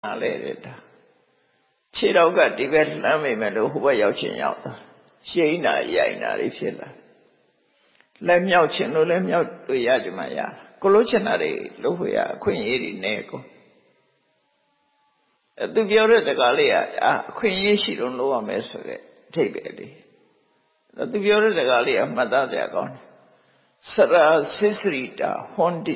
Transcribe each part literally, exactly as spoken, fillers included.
လဲတဲ့ဒါခြေတော့ကဒီဘက်လှမ်းမိမယ်လို့ဟိုဘက်ရောက်ချင်ရောက်တာရှိန်နာရိုက်နာလေးဖြစ်လာလက်မြောက်ချင်လို့လည်းမြောက်တွေ့ရကြမှာရကိုလို့ချင်တာတွေလို့ဟိုရအခွင့်အရေးတွေနဲ့ကိုအဲသူပြောတဲ့စကားလေးကအခွင့်အရေးရှိတော့လို့ရမယ်ဆိုတဲ့အထိပ္ပယ်လေးသူပြောတဲ့စကားလေးကမှတ်သားစရာကောင်းတယ်စရာစစ္စရိတာဟွန်တိ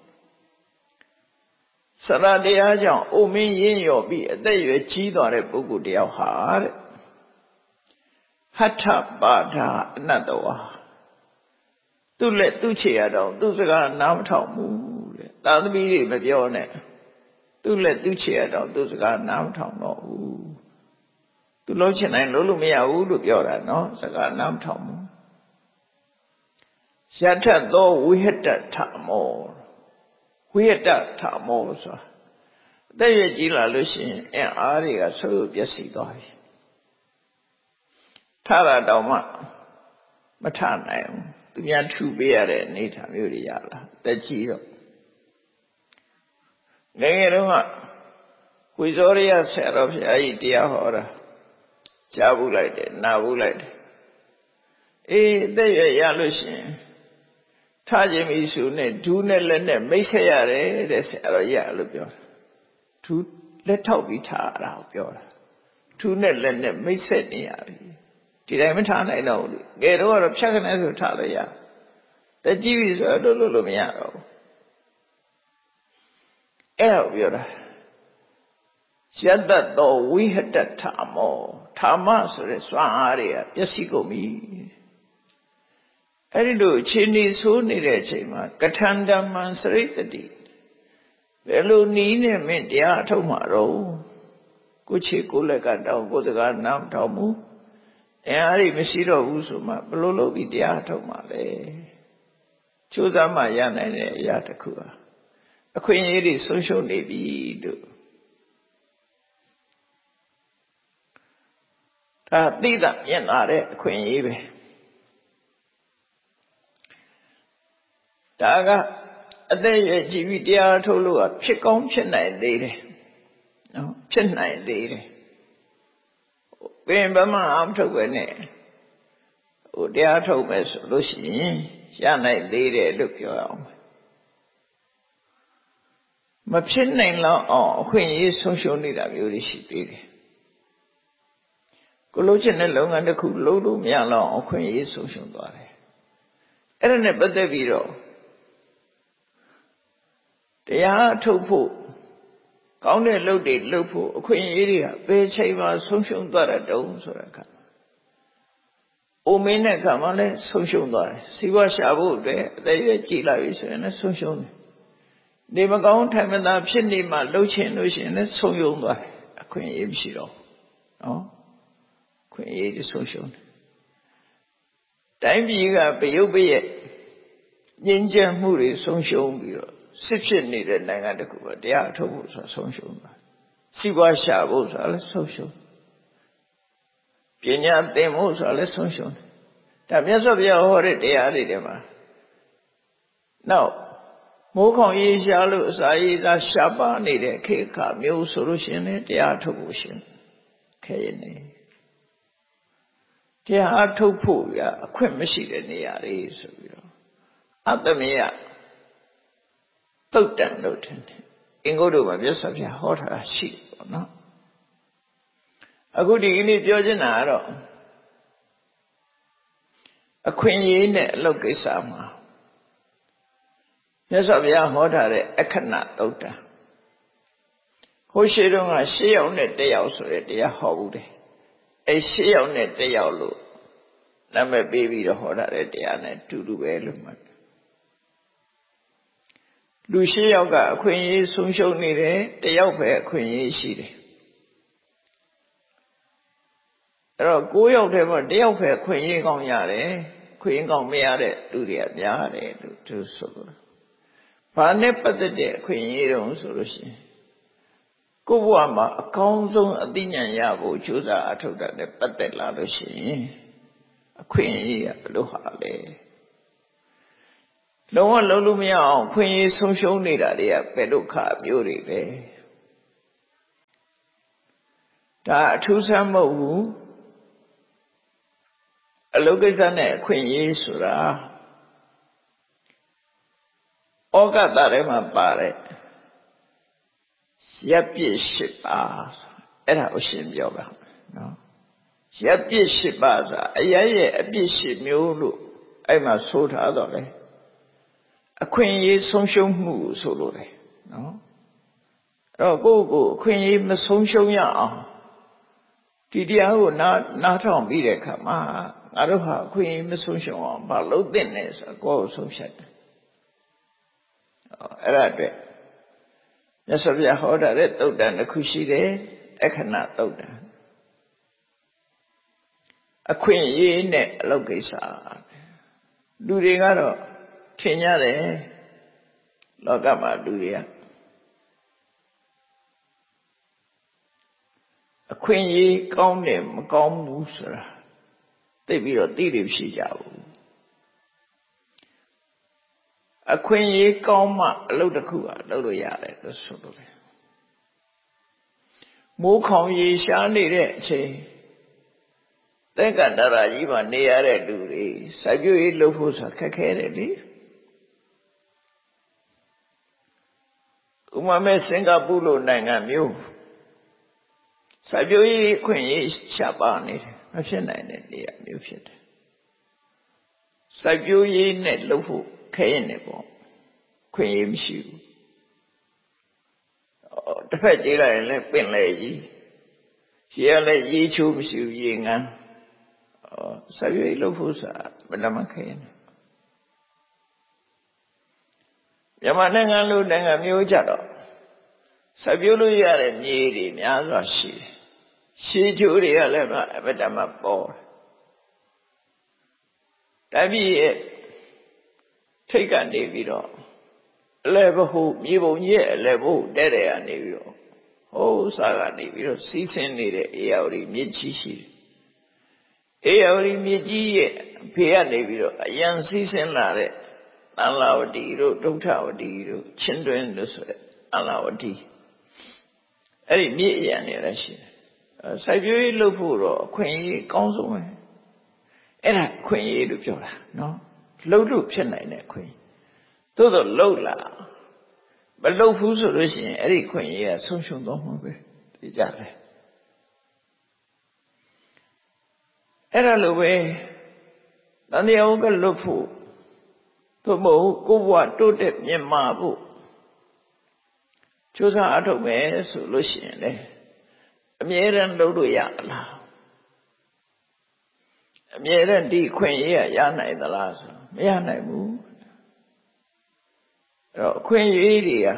စရတရားကြောင့်အိုမင်းရင်းရော်ပြီးအသက်ရွယ်ကြီးသွားတဲ့ပုဂ္ဂိုလ်တယောက်ဟာတဲ့ဟထပါဒအနတ္တဝါသူ့လက်သူ့ခြေရတော့သူ့စကားနားမထောင်ဘူးတဲ့သာသမီတွေမပြောနဲ့သူ့လက်သူ့ခြေရတော့သူ့စကားနားမထောင်တော့ဘူးသူလုံးချင်တိုင်းလုံးလို့မရဘူးလို့ပြောတာနော်စကားနားမထောင်ဘူးယထသောဝိဟတထမောဝိဟတထမောဆိုတာအသက်ရွယ်ကြီးလာလို့ရှိရင်အင်အားတွေကဆုပ်ပျက်စီးသွားပြီထတာတောင်မှမထနိုင်ဘူးသူများထူပေးရတဲ့အနေထားမျိုးတွေရလာတက်ကြီးတော့ငယ်ငယ်တုန်းကဝိဇောရိယဆရာတော်ဘုရားကြီးတရားဟောတာကြားဘူးလိုက်တယ်နာဘူးလိုက်တယ်အေးအသက်ရွယ်ရလို့ရှိရင်ထားခြင်းမိစုနဲ့ဒူးနဲ့လက်နဲ့မိတ်ဆက်ရတယ်တဲ့ဆရာတော်ရလို့ပြောတာဒူးလက်ထောက်ပြီးထားရတာကိုပြောတာဒူးနဲ့လက်နဲ့မိတ်ဆက်နေရပြီဒီတိုင်းမထားနိုင်တော့ဘူးငယ်တော့ကတော့ဖြတ်ခနဲ့ဆိုထားလို့ရတက်ကြည့်ပြီဆိုတော့လို့လို့မရတော့ဘူးအဲ့ဒါကိုပြောတာယတ္တတောဝိဟတထမောဓမ္မဆိုတဲ့စွမ်းအားတွေကပျက်စီးကုန်ပြီအဲ့ဒီလိုအခြေအနေဆိုးနေတဲ့အချိန်မှာကထန္တမံစရိတ္တိဘယ်လိုနီးနဲ့မင်းတရားအထုတ်မှာတော့ကိုချေကိုလက်ကတောင်းကိုတကားနားမထောင်ဘူးအဲအားတွေမရှိတော့ဘူးဆိုမှဘယ်လိုလုပ်ပြီးတရားအထုတ်မှာလဲကြိုးစားမှရနိုင်တဲ့အရာတစ်ခုပါအခွင့်အရေးတွေဆုံးရှုံးနေပြီလို့ဒါသိတာမြင်လာတဲ့အခွင့်အရေးပဲဒါကအသက်ရွယ်ကြီးပြီးတရားထုတ်လို့ဖြစ်ကောင်းဖြစ်နိုင်သေးတယ်နော်ဖြစ်နိုင်သေးတယ်ဘယ်ဘမှအမထုတ်ပဲနဲ့ဟိုတရားထုတ်မယ်ဆိုလို့ရှိရင်ရနိုင်သေးတယ်လို့ပြောအောင်မဖြစ်နိုင်တော့အောင်အခွင့်အရေးဆုံးရှုံးနေတာမျိုးတွေရှိသေးတယ်ကိုလို့ချင်တဲ့လုပ်ငန်းတစ်ခုလုပ်လို့မရတော့အခွင့်အရေးဆုံးရှုံးသွားတယ်အဲ့ဒါနဲ့ပတ်သက်ပြီးတော့တရားထုတ်ဖို့ကောင်းတဲ့လုပ်တွေလုပ်ဖို့အခွင့်အရေးတွေကဘယ်ချိန်မှဆုံးရှုံးသွားတဲ့တုံးဆိုတဲ့အခါအိုမင်းတဲ့အခါမှလည်းဆုံးရှုံးသွားတယ်စီးပွားရှာဖို့အတွက်အသက်ရွယ်ကြီးလာပြီဆိုရင်လည်းဆုံးရှုံးတယ်နေမကောင်းထိုင်မသာဖြစ်နေမှလှုပ်ချင်လို့ရှိရင်လည်းဆုံးယုံသွားတယ်အခွင့်အရေးမရှိတော့နော်အခွင့်အရေးတွေဆုံးရှုံးတယ်တိုင်းပြည်ကပယုတ်ပရဲ့ငြင်းချမှုတွေဆုံးရှုံးပြီးတော့စစ်ဖြစ်နေတဲ့နိုင်ငံတစ်ခုကတရားထုတ်ဖို့ဆိုဆုံးရှုံးတာစီးပွားရှာဖို့ဆိုလည်းဆုံးရှုံးပညာသင်ဖို့ဆိုလည်းဆုံးရှုံးတယ်ဒါမြတ်စွာဘုရားဟောတဲ့တရားတွေထဲမှာနောက်မိုးခေါင်ရေးရှားလို့အစာရေးစားရှားပါနေတဲ့ခေတ်ခါမျိုးဆိုလို့ရှိရင်လည်းတရားထုတ်ဖို့ရှင်ခဲရနေတရားထုတ်ဖို့ရအခွင့်မရှိတဲ့နေရာတွေဆိုပြီးတော့အတ္တမယတုတ်တန်လို့ထင်တယ်အင်္ဂုတ္တမှာမြတ်စွာဘုရားဟောထားတာရှိတယ်ပေါ့နော်အခုဒီကနေ့ပြောချင်တာကတော့အခွင့်အရေးနဲ့အလုပ်ကိစ္စမှာမြတ်စွာဘုရားဟောထားတဲ့အခဏတုတ်တန်ဟိုရှိတုန်းကရှစ်ယောက်နဲ့တစ်ယောက်ဆိုတဲ့တရားဟောဘူးတယ်အဲရှစ်ယောက်နဲ့တစ်ယောက်လို့နာမည်ပေးပြီးတော့ဟောထားတဲ့တရားနဲ့တူတူပဲလို့မှတ်လူရှစ်ယောက်ကအခွင့်အရေးဆုံးရှုံးနေတယ်တယောက်ပဲအခွင့်အရေးရှိတယ်အဲ့တော့ကိုးယောက်တည်းမှာတယောက်ပဲအခွင့်အရေးကောင်းရတယ်ခွင့်အရေးကောင်းမရတဲ့လူတွေကများတယ်လို့သူဆိုလို့ဘာနဲ့ပတ်သက်တဲ့အခွင့်အရေးတုံးဆိုလို့ရှိရင်ကိုယ့်ဘဝမှာအကောင်းဆုံးအသိဉာဏ်ရဖို့ကြိုးစားအထောက်အထားနဲ့ပတ်သက်လာလို့ရှိရင်အခွင့်အရေးကဘယ်လိုဟာလဲလုံးဝလုံးလို့မရအောင်ခွင့်ရဆုံးရှုံးနေတာတွေကဘယ်ဒုက္ခမျိုးတွေလဲဒါအထူးဆန်းမဟုတ်ဘူးအလုပ်ကိစ္စနဲ့အခွင့်အရေးဆိုတာဩဃတထဲမှာပါတယ်ရပ်ပြစ်၈ပါးအဲ့ဒါကိုရှင်းပြောပါနော်ရပ်ပြစ်၈ပါးဆိုတာအရရဲ့အပြစ်၈မျိုးလို့အဲ့မှာဆိုထားတော့လေအခွင့်အရေးဆုံးရှုံးမှုဆိုလို့လေနော်အဲ့တော့ကိုယ့်ကိုအခွင့်အရေးမဆုံးရှုံးရအောင်ဒီတရားကိုနားနားထောင်ပြီးတဲ့အခါမှာငါတို့ဟာအခွင့်အရေးမဆုံးရှုံးအောင်မလုပ်သင့်နဲ့ဆိုတော့ကိုယ့်ကိုဆုံးဖြတ်တယ်အဲ့ဒါအတွက်မြတ်စွာဘုရားဟောတာတဲ့သုတ်တန်တစ်ခုရှိတယ်အခဏသုတ်တန်အခွင့်အရေးနဲ့အလုပ်ကိစ္စလူတွေကတော့ထင်ကြတယ်လောကမှာလူတွေကအခွင့်အရေးကောင်းတယ်မကောင်းဘူးဆိုတာသိပြီးတော့သိတယ်ရှိကြဘူးအခွင့်အရေးကောင်းမှအလုပ်တစ်ခုကလုပ်လို့ရတယ်လို့ဆိုလို့လေမိုးခေါင်ရေရှားနေတဲ့အချိန်သက္ကန္တရာကြီးမှာနေရတဲ့လူတွေစိုက်ပျိုးရေးလုပ်ဖို့ဆိုခက်ခဲတယ်လေဥပမာမဲ့စင်ကာပူလိုနိုင်ငံမျိုးစိုက်ပျိုးရေးအခွင့်အရေးရှားပါနေတယ်မဖြစ်နိုင်တဲ့နေရာမျိုးဖြစ်တယ်စိုက်ပျိုးရေးနဲ့လုပ်ဖို့ခဲရင်နေပေါ့ခွင့်ရမရှိဘူးတစ်ဖက်ကြည့်လိုက်ရင်လည်းပင်လေကြီးရေလည်းရေချိုးမရှိဘူးရေငန်းစိုက်ပျိုးရေးလုပ်ဖို့ဆိုတာဘယ်တော့မှခဲရင်မြန်မာနိုင်ငံလိုနိုင်ငံမျိုးကြတော့စိုက်ပျိုးလို့ရတဲ့မြေတွေများစွာရှိတယ်ရှေးချိုးတွေကလည်းအဘက်တမပေါ်တယ်တပည့်ရဲ့ထိတ်ကနေပြီးတော့အလဲဘဟုမြေပုံကြီးရဲ့အလဲဘဟုတဲ့တဲ့ကနေပြီးတော့ဟိုးစားကနေပြီးတော့စီးဆင်းနေတဲ့အေယာဝတီမြစ်ကြီးရှိတယ်အေယာဝတီမြစ်ကြီးရဲ့ဖေကနေပြီးတော့အယံစီးဆင်းလာတဲ့သံလာဝတီတို့ဒုဋ္ဌဝတီတို့ချင်းတွင်းတို့ဆိုတဲ့အလာဝတီအဲ့ဒီမြစ်အယံနေရရှိတယ်စိုက်ပျိုးရေးလုပ်ဖို့တော့အခွင့်အရေးအကောင်းဆုံးပဲအဲ့ဒါအခွင့်အရေးလို့ပြောတာနော်လှုပ်လို့ဖြစ်နိုင်တဲ့အခွင့်သို့တော့လှုပ်လာမလှုပ်ဘူးဆိုလို့ရှိရင်အဲ့ဒီခွင့်ရကဆုံးရှုံးသွားမှာပဲသိကြတယ်အဲ့ဒါလိုပဲတန်တရားကလှုပ်ဖို့သို့မဟုတ်ကိုယ်ဘဝတိုးတက်မြင့်မာဖို့ကြိုးစားအထောက်မယ်ဆိုလို့ရှိရင်လေအမြဲတမ်းလှုပ်လို့ရလားအမြဲတမ်းဒီခွင့်ရရနိုင်သလားဆိုမရနိုင်ဘူးအဲ့တော့အခွင့်အရေးတွေဟာ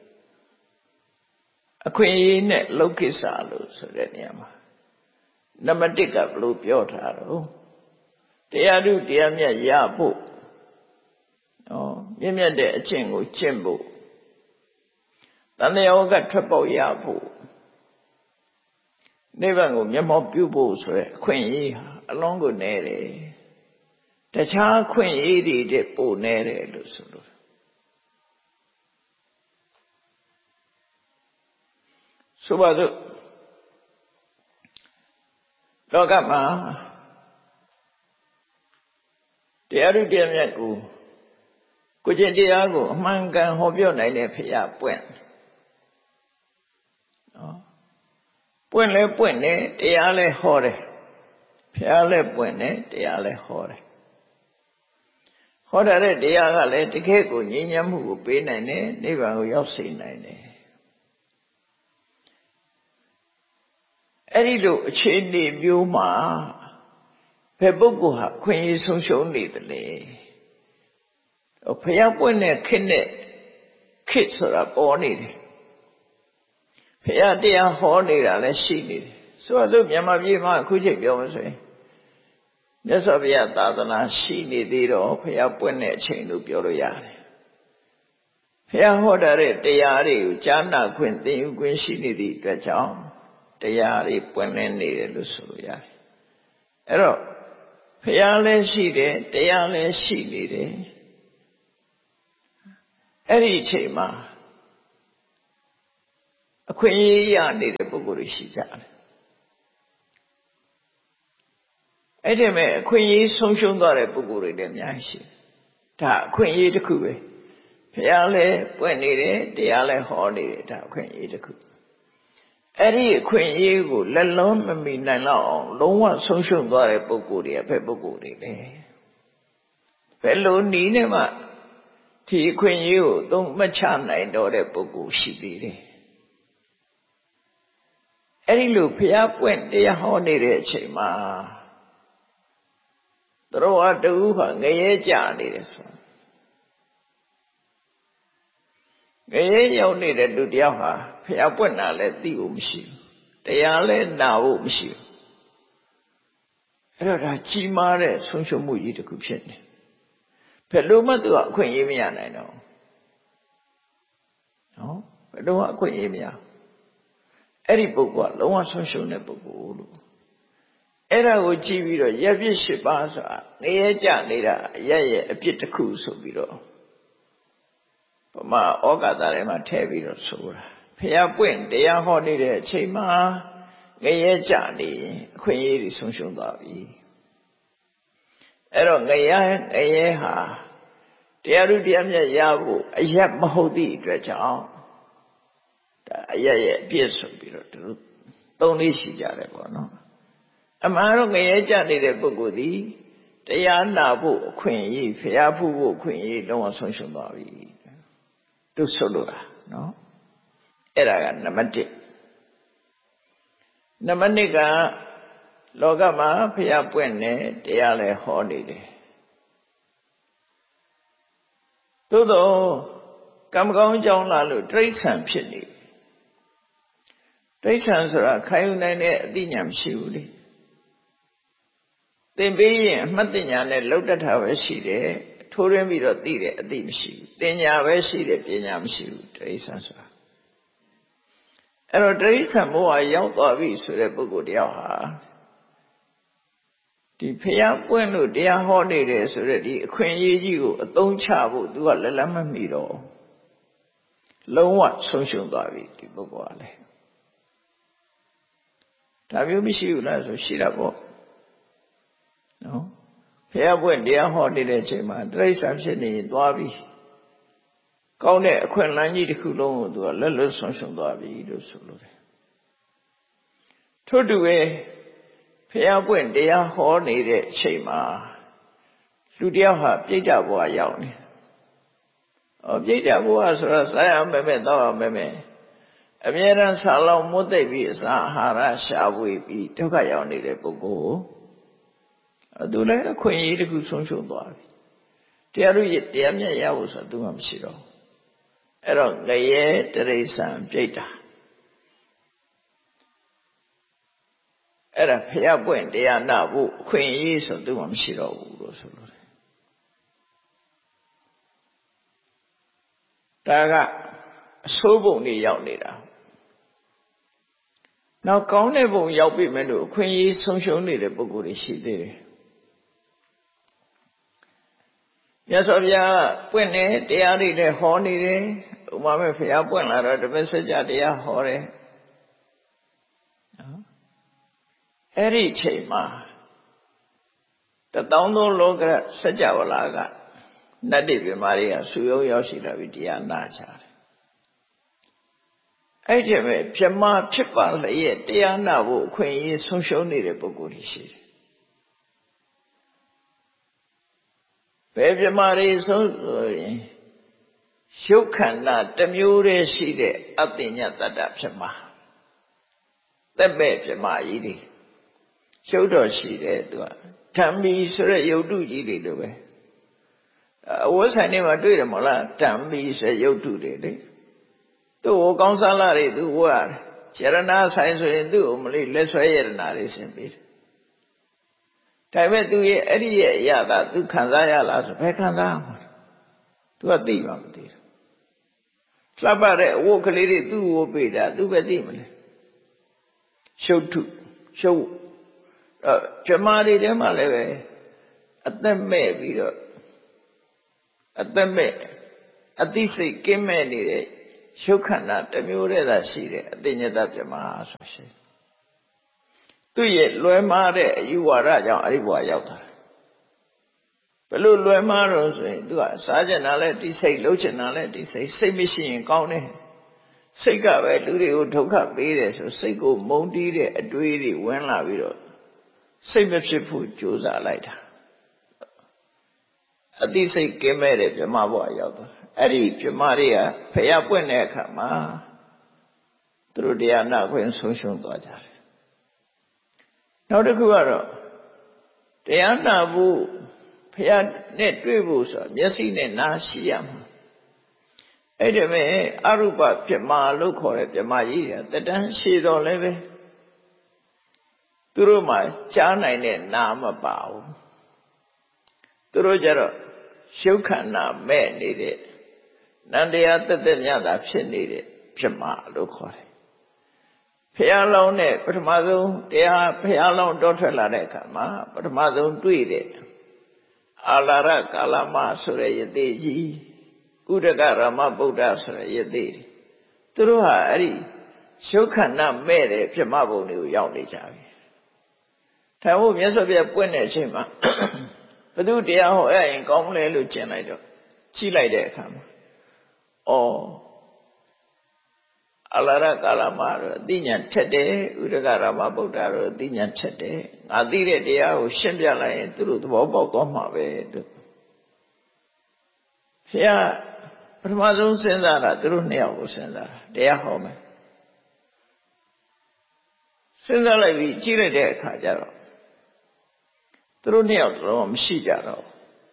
အခွင့်အရေးနဲ့လုပ်ကိစ္စလို့ဆိုတဲ့နေရာမှာနံပါတ်တစ်ကဘလို့ပြောထားတော့တရားထုတရားမြတ်ရဖို့နော်မြင့်မြတ်တဲ့အကျင့်ကိုကျင့်ဖို့တန်တရားကထွက်ပေါက်ရဖို့နိဗ္ဗာန်ကိုမျက်မှောက်ပြုဖို့ဆိုတဲ့အခွင့်အရေးဟာအလုံးကိုနေတယ်တခြားအခွင့်အရေးတွေတဲ့ပိုနေတယ်လို့ဆိုလို့ဆိုပါစို့လောကမှာတရားထုတရားမြတ်ကိုကိုကျင့်တရားကိုအမှန်ကန်ဟောပြောနိုင်တဲ့ဖရာပွင့်နော်ပွင့်လဲပွင့်တယ်တရားလဲဟောတယ်ဖရာလဲပွင့်တယ်တရားလဲဟောတယ်ဟောတဲ့တရားကလည်းတကယ့်ကိုငြိမ်းချမ်းမှုကိုပေးနိုင်တယ်နိဗ္ဗာန်ကိုရောက်စေနိုင်တယ်အဲ့ဒီလိုအခြေအနေမျိုးမှာဘယ်ပုဂ္ဂိုလ်ဟာအခွင့်အရေးဆုံးရှုံးနေတယ်လေဖယားပွင့်တဲ့ခေတ်နဲ့ခေတ်ဆိုတာပေါ်နေတယ်ဖယားတရားဟောနေတာလည်းရှိနေတယ်ဆိုတော့မြန်မာပြည်မှာအခုချိန်ပြောမှဆိုရင်မြတ်စွာဘုရားသာသနာရှိနေသေးတော့ဖယားပွင့်တဲ့အချိန်လို့ပြောလို့ရတယ်ဖယားဟောတဲ့တရားတွေကိုကြားနာခွင့်သင်ယူခွင့်ရှိနေသည့်အတွက်ကြောင့်တရားတွေပွင့်လင်းနေတယ်လို့ဆိုလို့ရတယ်အဲ့တော့ဖယားလည်းရှိတယ်တရားလည်းရှိနေတယ်အဲ့ဒီအချိန်မှာအခွင့်အရေးရနေတဲ့ပုဂ္ဂိုလ်တွေရှိကြတယ်အဲ့ဒီမဲ့အခွင့်အရေးဆုံးရှုံးသွားတဲ့ပုဂ္ဂိုလ်တွေလည်းအများကြီးရှိတယ်ဒါအခွင့်အရေးတစ်ခုပဲဘုရားလည်းပွင့်နေတယ်တရားလည်းဟောနေတယ်ဒါအခွင့်အရေးတစ်ခုအဲ့ဒီအခွင့်အရေးကိုလက်လုံးမမီနိုင်တော့အောင်လုံးဝဆုံးရှုံးသွားတဲ့ပုဂ္ဂိုလ်တွေကဘယ်ပုဂ္ဂိုလ်တွေလဲဘယ်လိုနည်းနဲ့မှဒီအခွင့်အရေးကိုသုံးမချနိုင်တော့တဲ့ပုဂ္ဂိုလ်ရှိသေးတယ်အဲ့ဒီလိုဘုရားပွင့်တရားဟောနေတဲ့အချိန်မှာသူတော်ဟာတူဟာငရဲကြနေတယ်ဆိုငရဲရောက်နေတဲ့လူတယောက်ဟာဘုရားပွင့်တာလည်းသိဖို့မရှိဘူးတရားလည်းနာဖို့မရှိဘူးအဲ့တော့ဒါကြီးမားတဲ့ဆုံးရှုံးမှုကြီးတစ်ခုဖြစ်နေဘယ်လိုမှသူကအခွင့်အရေးမရနိုင်တော့နော်ဘယ်လိုမှအခွင့်အရေးမရအဲ့ဒီပုဂ္ဂိုလ်ကလုံးဝဆုံးရှုံးတဲ့ပုဂ္ဂိုလ်လို့အဲ့ဒါကိုကြည့်ပြီးတော့ရက်ပြစ်၈ပါးဆိုတာငရဲကြနေတာရက်ရဲ့အပြစ်တစ်ခုဆိုပြီးတော့ပမာဩဃတာထဲမှာထည့်ပြီးတော့ဆိုတာဖျားပွင့်တရားဟောနေတဲ့အချိန်မှာငရဲကြနေအခွင့်အရေးတွေဆုံးရှုံးသွားပြီအဲ့တော့ငရဲငရဲဟာတရားဥတရားမြတ်ရဖို့အရက်မဟုတ်သည့်အတွက်ကြောင့်ဒါအရက်ရဲ့အပြစ်ဆိုပြီးတော့သူတို့သုံးလေးရှိကြတယ်ပေါ့နော်အမှန်တော့ငရဲကြနေတဲ့ပုဂ္ဂိုလ်ဒီတရားနာဖို့အခွင့်အရေးဖျားဖို့အခွင့်အရေးလုံးဝဆုံးရှုံးသွားပြီတို့ဆိုလိုတာနော်အဲ့ဒါကနံပါတ်တစ်နံပါတ်နှစ်ကလောကမှာဖျားပွင့်နေတရားလည်းဟောနေတယ်သို့တော့ကံကောင်းကြောင်းလာလို့တိရစ္ဆာန်ဖြစ်နေတိရစ္ဆာန်ဆိုတာခိုင်ယူနိုင်တဲ့အသိဉာဏ်မရှိဘူးလေသင်ပေးရင်အမှတ်ဉာဏ်နဲ့လောက်တတ်တာပဲရှိတယ်ထိုးရင်းပြီးတော့သိတယ်အသိမရှိဘူးပညာပဲရှိတယ်ပညာမရှိဘူးတိရစ္ဆာန်ဆိုတာအဲ့တော့တိရစ္ဆာန်ဘဝရောက်သွားပြီဆိုတဲ့ပုဂ္ဂိုလ်တယောက်ဟာဒီဖျားပွင့်လို့တရားဟောနေတယ်ဆိုတဲ့ဒီအခွင့်အရေးကြီးကိုအသုံးချဖို့သူကလက်လက်မမီတော့လုံးဝဆုံးရှုံးသွားပြီဒီပုဂ္ဂိုလ်ကလည်းဒါမျိုးမရှိဘူးလားဆိုရှိတာပေါ့နော်ဖျားပွင့်တရားဟောနေတဲ့အချိန်မှာတိရစ္ဆာန်ဖြစ်နေရင်သွားပြီကောင်းတဲ့အခွင့်အလမ်းကြီးတစ်ခုလုံးကိုသူကလက်လွတ်ဆုံးရှုံးသွားပြီလို့ဆိုလို့တယ်ထို့တူပဲဖျားပွင့်တရားဟောနေတဲ့အချိန်မှာလူတယောက်ဟာပြိတ္တဘဝရောက်နေ။အော်ပြိတ္တဘဝဆိုတော့စားရမယ်မယ်တော့ရမယ်မယ်အမြဲတမ်းဆာလောင်မွတ်သိပ်ပြီးအစာအာဟာရရှားဝေပြီးဒုက္ခရောက်နေတဲ့ပုဂ္ဂိုလ်ကိုသူလည်းအခွင့်အရေးတစ်ခုဆုံးရှုံးသွားပြီ။တရားတို့တရားမြတ်ရဖို့ဆိုတော့သူမှမရှိတော့။အဲ့တော့ငရဲတိရစ္ဆာန်ပြိတ္တအဲ့ဒါဖျားပွင့်တရားနာဖို့အခွင့်အရေးဆိုသူမှမရှိတော့ဘူးလို့ဆိုလို့တယ်ဒါကအဆိုးပုံတွေရောက်နေတာနောက်ကောင်းတဲ့ပုံရောက်ပြီမဲ့လို့အခွင့်အရေးဆုံးရှုံးနေတဲ့ပုဂ္ဂိုလ်တွေရှိသေးတယ်မြတ်စွာဘုရားပွင့်နေတရားတွေလည်းဟောနေတယ်ဥပမာမဲ့ဖျားပွင့်လာတော့ဓမ္မစကြာတရားဟောတယ်အဲ့ဒီချိန်မှာတသောင်းသောလောကစัจ java လာကနတ်တွေပြမာတွေကဆူယုံရောက်ရှိလာပြီးတရားနာကြတယ်အဲ့ဒီမဲ့ပြမဖြစ်ပါလျက်တရားနာဖို့အခွင့်အရေးဆုံးရှုံးနေတဲ့ပုဂ္ဂိုလ်တွေရှိတယ်ဘယ်ပြမာတွေဆုံးဆိုရင်ရှုပ်ခန္ဓာတစ်မျိုးတည်းရှိတဲ့အတ္တညတတ္တပြမသက်မဲ့ပြမကြီးတွေရှုပ်တော့ရှိတယ်သူကဓမ္မီဆိုတဲ့ယုတ်တုကြီးတွေလိုပဲအဝတ်ဆိုင်တွေမှာတွေ့တယ်မဟုတ်လားဓမ္မီဆိုယုတ်တုတွေလေသူ့ကိုကောင်းစားလာတွေသူဝတ်ရတယ်ရဏဆိုင်ဆိုရင်သူ့ကိုမလေးလက်ဆွဲရတနာတွေဆင်ပေးတယ်ဒါပေမဲ့သူရဲ့အဲ့ဒီရဲ့အရာကသူခံစားရလားဆိုဘယ်ခံစားမှာသူကသိမှမသိဘူးလှပတဲ့အဝတ်ကလေးတွေသူ့ကိုပေးတာသူပဲသိမလဲရှုပ်ထုရှုပ်အဲ့ကျမတွေထဲမှာလည်းပဲအသက်မဲ့ပြီးတော့အသက်မဲ့အသိစိတ်ကင်းမဲ့နေတဲ့ရှုပ်ခန္ဓာတစ်မျိုးတည်းသာရှိတယ်အသိဉာဏ်ပြမဆိုရှင်သူသူ့ရဲ့လွယ်မှားတဲ့အယူဝါဒကြောင့်အဲ့ဒီဘဝရောက်တာဘယ်လိုလွယ်မှားတော့ဆိုရင်သူကစားချင်တာလဲဒီစိတ်လှုပ်ချင်တာလဲဒီစိတ်စိတ်မရှိရင်ကောင်းတယ်စိတ်ကပဲလူတွေကိုဒုက္ခပေးတယ်ဆိုစိတ်ကိုမုန်းတီးတဲ့အတွေးတွေဝင်လာပြီးတော့စိတ်မဖြစ်ဖို့ကြိုးစားလိုက်တာအသိစိတ်ကင်းမဲ့တဲ့ပြမဘဝရောက်သွားအဲ့ဒီပြမတွေကဖျားပွင့်တဲ့အခါမှာသူတို့တရားနာခွင့်ဆုံးရှုံးသွားကြတယ်နောက်တစ်ခုကတော့တရားနာဖို့ဖျားနဲ့တွေ့ဖို့ဆိုမျက်စိနဲ့နားရှိရမှာအဲ့ဒါမဲ့အရူပပြမလို့ခေါ်တဲ့ပြမကြီးတွေတတန်းရှိတော်လည်းပဲသူတို့မှကြားနိုင်တဲ့နာမပါဘူးသူတို့ကြတော့ရှုခန္ဓာမဲ့နေတဲ့နန္တရားတက်တက်မြတ်တာဖြစ်နေတဲ့ပြမလို့ခေါ်တယ်ဖျားလောင်းနဲ့ပထမဆုံးတရားဖျားလောင်းတောထွက်လာတဲ့အခါမှာပထမဆုံးတွေ့တဲ့အာလာရကာလမဆိုတဲ့ယသိကြီးဥဒကရမဗုဒ္ဓဆိုတဲ့ယသိသူတို့ဟာအဲ့ဒီရှုခန္ဓာမဲ့တဲ့ပြမဘုံတွေကိုရောက်နေကြပြီ။ဒါမို့မြတ်စွာဘုရားပွင့်တဲ့အချိန်မှာဘုသူတရားဟောအဲ့ရင်ကောင်းမလဲလို့ကျင်လိုက်တော့ကြည့်လိုက်တဲ့အခါမှာအော်အလာရကာလမတော့အသိဉာဏ်ထက်တယ်ဥဒကရမဗုဒ္ဓတော့အသိဉာဏ်ထက်တယ်ငါသိတဲ့တရားကိုရှင်းပြလိုက်ရင်သူတို့သဘောပေါက်သွားမှာပဲလို့ဘုရားပထမဆုံးစဉ်းစားတာသူတို့နှစ်ယောက်ကိုစဉ်းစားတာတရားဟောမယ်စဉ်းစားလိုက်ပြီးကြည့်လိုက်တဲ့အခါကျတော့သူတို့နှစ်ယောက်တော့မရှိကြတော့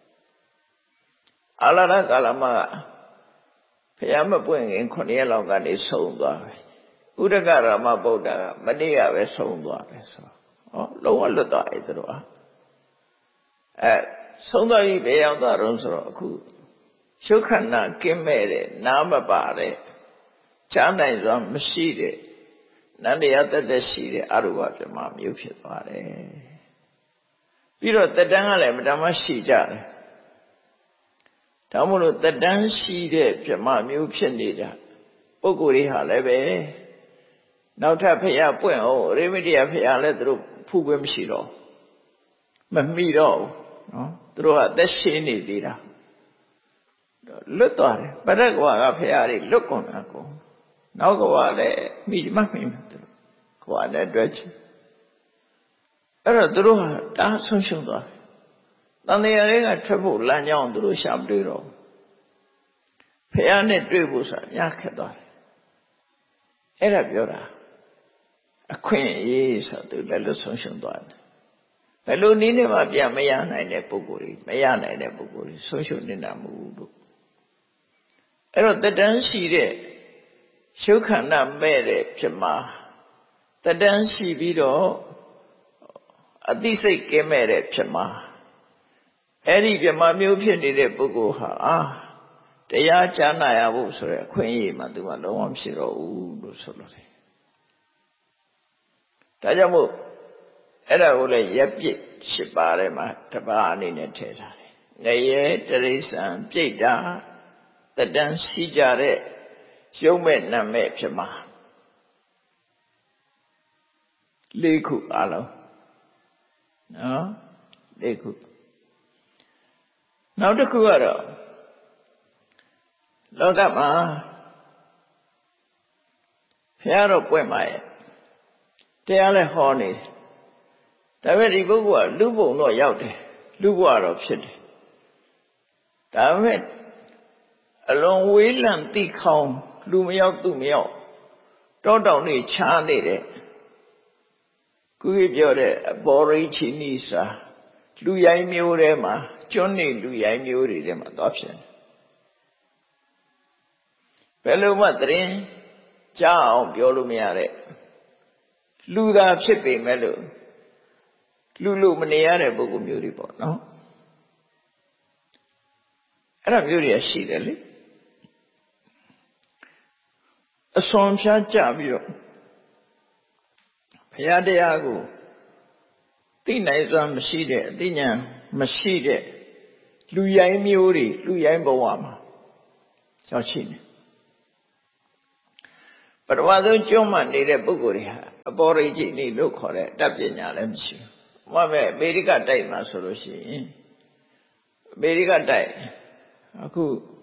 အလာရကာလမကဘုရားမပွင့်ခင်ခုနှစ်ရက်လောက်ကနေဆုံးသွားပြီဥဒကရမဗုဒ္ဓကမနေ့ကပဲဆုံးသွားတယ်ဆိုဟောလုံးဝလွတ်သွားပြီသူတို့ဟာအဲဆုံးသွားပြီဘယ်ရောက်သွားတော့ဆိုတော့အခုရှုခန္ဓာကင်းမဲ့တဲ့နားမပါတဲ့ကြားနိုင်စွာမရှိတဲ့နန္တရားတသက်ရှိတဲ့အရူပပြမမျိုးဖြစ်သွားတယ်ပြီးတော့တတန်းကလည်းမတမရှိကြတယ်ဒါမို့လို့တတန်းရှိတဲ့ပြမမျိုးဖြစ်နေတာပုဂ္ဂိုလ်တွေဟာလည်းပဲနောက်ထပ်ဖရာပွင့်အောင်ရေမတိယဖရာလည်းသူတို့ဖူးခွင့်မရှိတော့မမိတော့ဘူးနော်သူတို့ကအသက်ရှင်နေသေးတာလွတ်သွားတယ်ပရက္ခဝါကဖရာတွေလွတ်ကုန်တာကိုနောက်ကဝါလည်းမိမမိမသူတို့ခွာနဲ့တွေ့ချင်အဲ့တော့သူတို့ဟာတားဆုံးရှုံးသွားတယ်တန်တရားတွေကထွက်ဖို့လမ်းကြောင်းသူတို့ရှာမတွေ့တော့ဖရာနဲ့တွေ့ဖို့ဆိုတာညခက်သွားတယ်အဲ့ဒါပြောတာအခွင့်အရေးဆိုသူလည်းလွတ်ဆုံးရှုံးသွားတယ်ဘယ်လိုနည်းနဲ့မှပြန်မရနိုင်တဲ့ပုဂ္ဂိုလ်တွေမရနိုင်တဲ့ပုဂ္ဂိုလ်တွေဆုံးရှုံးနေတာမဟုတ်ဘူးအဲ့တော့တတန်းရှိတဲ့ရှုခန္ဓာမဲ့တဲ့ဖြစ်မှာတတန်းရှိပြီးတော့အသိစိတ်ကင်းမဲ့တဲ့ဖြစ်မှာအဲ့ဒီပြမမျိုးဖြစ်နေတဲ့ပုဂ္ဂိုလ်ဟာအာတရားကြားနာရဖို့ဆိုရယ်အခွင့်အရေးမှသူကလုံးဝမရှိတော့ဘူးလို့ဆိုလို့တယ်ဒါကြောင့်မို့အဲ့ဒါကိုလည်းရက်ပြစ်ရှစ်ပါးထဲမှာတပါးအနေနဲ့ထည့်ထားတယ်ငရဲတရိစ္ဆာန်ပြိတ္တာတတန်းရှိကြတဲ့ရုပ်မဲ့နာမဲ့ဖြစ်မှာလေးခုအလုံးနော်လေးခုနောက်တစ်ခုကတော့လောကမှာဘုရားတော်ပွင့်ပါရဲ့တရားလည်းဟောနေတယ်ဒါပေမဲ့ဒီပုဂ္ဂိုလ်ကလူဘုံတော့ရောက်တယ်လူဘဝတော့ဖြစ်တယ်ဒါပေမဲ့အလွန်ဝေးလံတိခေါင်လူမရောက်သူမရောက်တောတောင်တွေချားနေတယ်ခုကြီးပြောတဲ့အဘောရိချီနီစာလူရိုင်းမျိုးထဲမှာကျွန်းနေလူရိုင်းမျိုးတွေထဲမှာသွားဖြစ်ဘယ်လိုမှသတင်းကြားအောင်ပြောလို့မရတဲ့လူသာဖြစ်ပေမဲ့လို့လူလူမနေရတဲ့ပုဂ္ဂိုလ်မျိုးတွေပေါ့နော်အဲ့ဒါမျိုးတွေရှိတယ်လေအစွန်ဖြားကြပြီးတော့ဘုရားတရားကိုသိနိုင်စွာမရှိတဲ့အသိဉာဏ်မရှိတဲ့လူရိုင်းမျိုးတွေလူရိုင်းဘဝမှာရောက်ရှိနေပထမဆုံးကျွမ်းမှနေတဲ့ပုဂ္ဂိုလ်တွေဟာအပေါ်ရိကြီးနေလို့ခေါ်တဲ့တတ်ပညာလည်းမရှိဘူးဘာမဲ့အမေရိကတိုက်မှာဆိုလို့ရှိရင်အမေရိကတိုက်အခု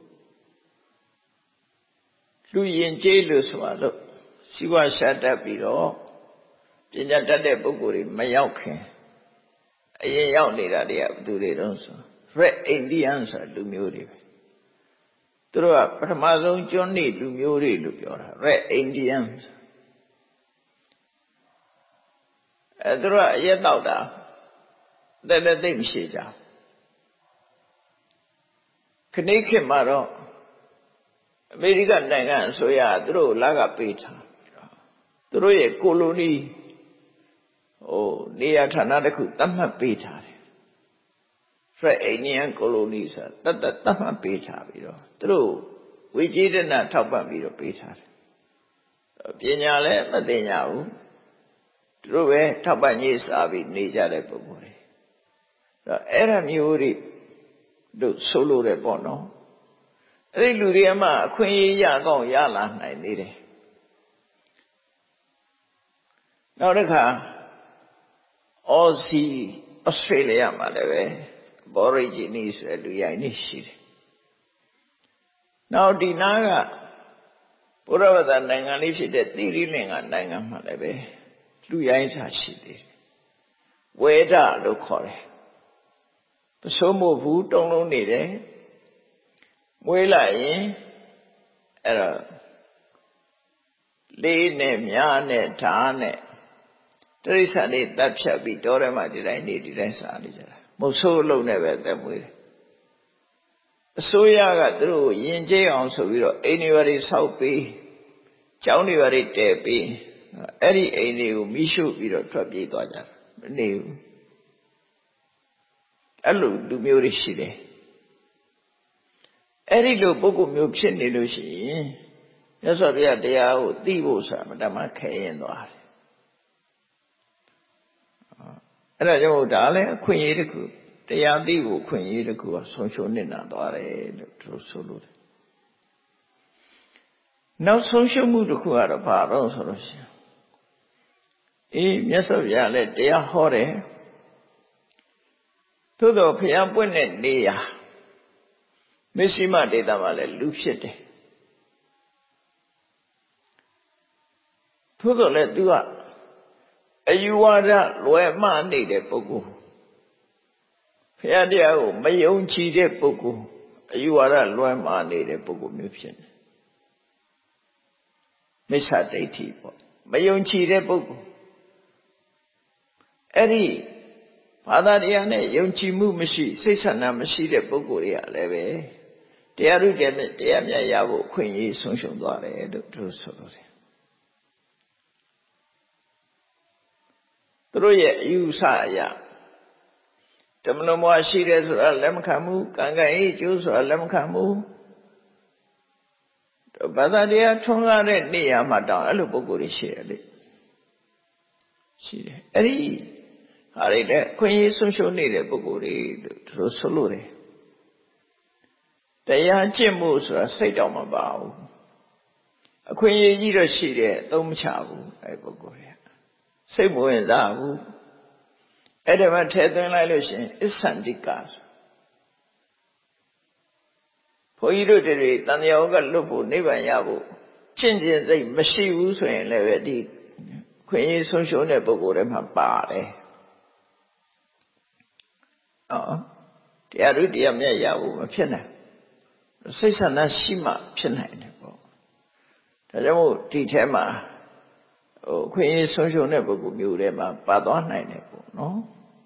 လူရင်ကျေးလို့ဆိုတော့စီဝါရှာတတ်ပြီးတော့ပညာတတ်တဲ့ပုဂ္ဂိုလ်တွေမရောက်ခင်အရင်ရောက်နေတာတွေကဘယ်သူတွေတုံးဆို Red Indian ဆိုလူမျိုးတွေပဲသူတို့ကပထမဆုံးကျွန်းနေလူမျိုးတွေလို့ပြောတာ Red Indian အဲသူတို့ကအရက်တောက်တာတဲ့တဲ့သိမရှိကြခဏခေတ်မှာတော့အမေရိကန်နိုင်ငံအစိုးရသူတို့လာကပေးထားသူတို့ရဲ့ကိုလိုနီဟိုနေရာဌာနတစ်ခုသတ်မှတ်ပေးထားတယ် Red Indian colony ဆိုတာတတ်တတ်မှတ်ပေးထားပြီးတော့သူတို့ဝေကြီးတဲ့နာထောက်ပံ့ပြီးတော့ပေးထားတယ်ပညာလည်းမသိညာဘူးသူတို့ပဲထောက်ပံ့ရေးစားပြီးနေကြတဲ့ပုဂ္ဂိုလ်တွေအဲ့ဒါမျိုးတွေတို့ဆိုလို့တယ်ပေါ့နော်အဲ့ဒီလူတွေအမှအခွင့်အရေးရကောင်းရလာနိုင်သေးတယ်နောက်တစ်ခါအော်စီဩစတြေးလျမှာလည်းပဲဘောရိဂျီနီဆိုတဲ့လူရိုင်းနေရှိတယ်နောက်ဒီနာကဘုရားဝတ္တနိုင်ငံလေးဖြစ်တဲ့သီရိလင်္ကာနိုင်ငံမှာလည်းပဲလူရိုင်းစာရှိသေးတယ်ဝေဒလို့ခေါ်တယ်ပစိုးမို့ဘူးတုံးလုံးနေတယ်မွေးလိုက်ရင်အဲ့တော့လေးနဲ့မြားနဲ့ဓာတ်နဲ့တရိစ္ဆာန်တွေတပ်ဖြတ်ပြီးတောထဲမှာဒီတိုင်းနေဒီတိုင်းစားနေကြတာမဟုတ်ဆိုးအလုံးနဲ့ပဲသက်မွေးတယ်အစိုးရကသူတို့ယဉ်ကျေးအောင်ဆိုပြီးတော့အိမ်တွေဘာတွေဆောက်ပြီးကျောင်းတွေဘာတွေတည်ပြီးအဲ့ဒီအိမ်တွေကိုမိရှုပြီးတော့ထွက်ပြေးသွားကြတာမနေဘူးအဲ့လိုလူမျိုးတွေရှိတယ်အဲ့ဒီလိုပုဂ္ဂိုလ်မျိုးဖြစ်နေလို့ရှိရင်မြတ်စွာဘုရားတရားကိုသိဖို့ဆိုတာမတမခဲရင်သွားတယ်အဲ့ဒါကြောင့်ဒါလည်းအခွင့်အရေးတစ်ခုတရားသိဖို့အခွင့်အရေးတစ်ခုကဆုံးရှုံးနေတာသွားတယ်လို့သူဆိုလို့တယ်နောက်ဆုံးရှုံးမှုတစ်ခုကတော့ဘာတော့ဆိုလို့ရှိရင်အေးမြတ်စွာဘုရားလည်းတရားဟောတယ်သို့တော်ဘုရားပွင့်တဲ့နေရာမစ္စည်းမဒေသမှာလည်းလူဖြစ်တယ်သို့တော်လည်းသူကအယူဝါဒလွယ်မှားနေတဲ့ပုဂ္ဂိုလ်ဘုရားတရားကိုမယုံကြည်တဲ့ပုဂ္ဂိုလ်အယူဝါဒလွယ်မှားနေတဲ့ပုဂ္ဂိုလ်မျိုးဖြစ်တယ်မိစ္ဆာဒိဋ္ဌိပေါ့မယုံကြည်တဲ့ပုဂ္ဂိုလ်အဲ့ဒီဘာသာတရားနဲ့ယုံကြည်မှုမရှိစိတ်ဆန္ဒမရှိတဲ့ပုဂ္ဂိုလ်တွေကလည်းပဲတရားဥဒေနဲ့တရားမြတ်ရဖို့အခွင့်အရေးဆုံးရှုံးသွားတယ်လို့သူတို့ဆိုလို့တယ်သူတို့ရဲ့အယူဆအရဓမ္မနမရှိတယ်ဆိုတာလက်မခံဘူးကံကံအေးကျိုးဆိုတာလက်မခံဘူးဘာသာတရားထွန်းကားတဲ့နေရာမှာတောင်အဲ့လိုပုဂ္ဂိုလ်တွေရှိတယ်လေရှိတယ်အဲ့ဒီဟာတွေလည်းခွင့်ရဆုံးရှုံးနေတဲ့ပုဂ္ဂိုလ်တွေလို့သူတို့ဆိုလို့တယ်တရားကျင့်မှုဆိုတာစိတ်တောင်မပါဘူးအခွင့်အရေးကြီးတော့ရှိတယ်သုံးမချဘူးအဲ့ပုဂ္ဂိုလ်တွေစိတ်မဝင်စားဘူးအဲ့ဒါမှထည့်သွင်းလိုက်လို့ရှိရင်အစ္ဆန္တိကဘုန်းကြီးတို့တွေတန်တရားကလွတ်ဖို့နိဗ္ဗာန်ရဖို့ကျင့်ကျင်စိတ်မရှိဘူးဆိုရင်လည်းပဲဒီခွင့်ရဆုံးရှုံးတဲ့ပုဂ္ဂိုလ်တွေမှာပါတယ်အော်တရားတို့တရားမြတ်ရဖို့မဖြစ်နိုင်စိတ်ဆန္ဒရှိမှဖြစ်နိုင်တယ်ပေါ့ဒါကြောင့်မို့ဒီထဲမှာဟိုခွင့်ရဆုံးရှုံးတဲ့ပုဂ္ဂိုလ်မျိုးတွေမှာပါသွားနိုင်တယ်ပေါ့နော်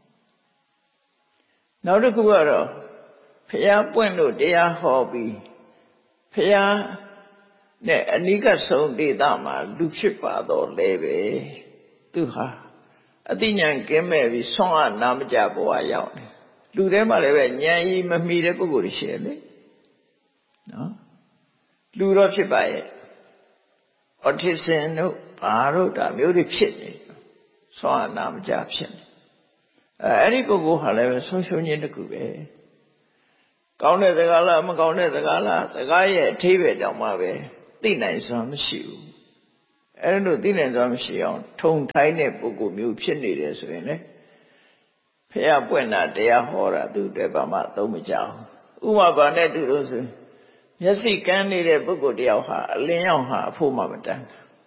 နောက်တစ်ခုကတော့ဖျားပွင့်လို့တရားဟောပြီးဖျားနဲ့အနိကဆုံးဒေသမှာလူဖြစ်ပါတော့လဲပဲသူဟာအတိညာကင်းမဲ့ပြီးဆွမ်းအားနာမကြဘဝရောက်တယ်လူထဲမှာလည်းပဲဉာဏ်ကြီးမမီတဲ့ပုဂ္ဂိုလ်တွေရှိတယ်လေနော်လူတော့ဖြစ်ပါရဲ့အော်တီဇမ်တို့ဘာတို့ဒါမျိုးတွေဖြစ်နေဆွမ်းအားနာမကြဖြစ်နေအဲအဲ့ဒီပုဂ္ဂိုလ်ဟာလည်းပဲဆုံးရှုံးခြင်းတစ်ခုပဲကောင်းတဲ့စကားလားမကောင်းတဲ့စကားလားစကားရဲ့အထိပ္ပယ်တောင်မှပဲသိနိုင်စွမ်းမရှိဘူးအဲ့လိုသိနိုင်စွာမရှိအောင်ထုံထိုင်းတဲ့ပုဂ္ဂိုလ်မျိုးဖြစ်နေတယ်ဆိုရင်လေဖះပွင့်တာတရားဟောတာသူတည်းဘာမှသုံးမကြဘူးဥပမာနဲ့တူလို့ဆိုမျက်စိကန်းနေတဲ့ပုဂ္ဂိုလ်တယောက်ဟာအလင်းရောက်ဟာအဖို့မှမတန်း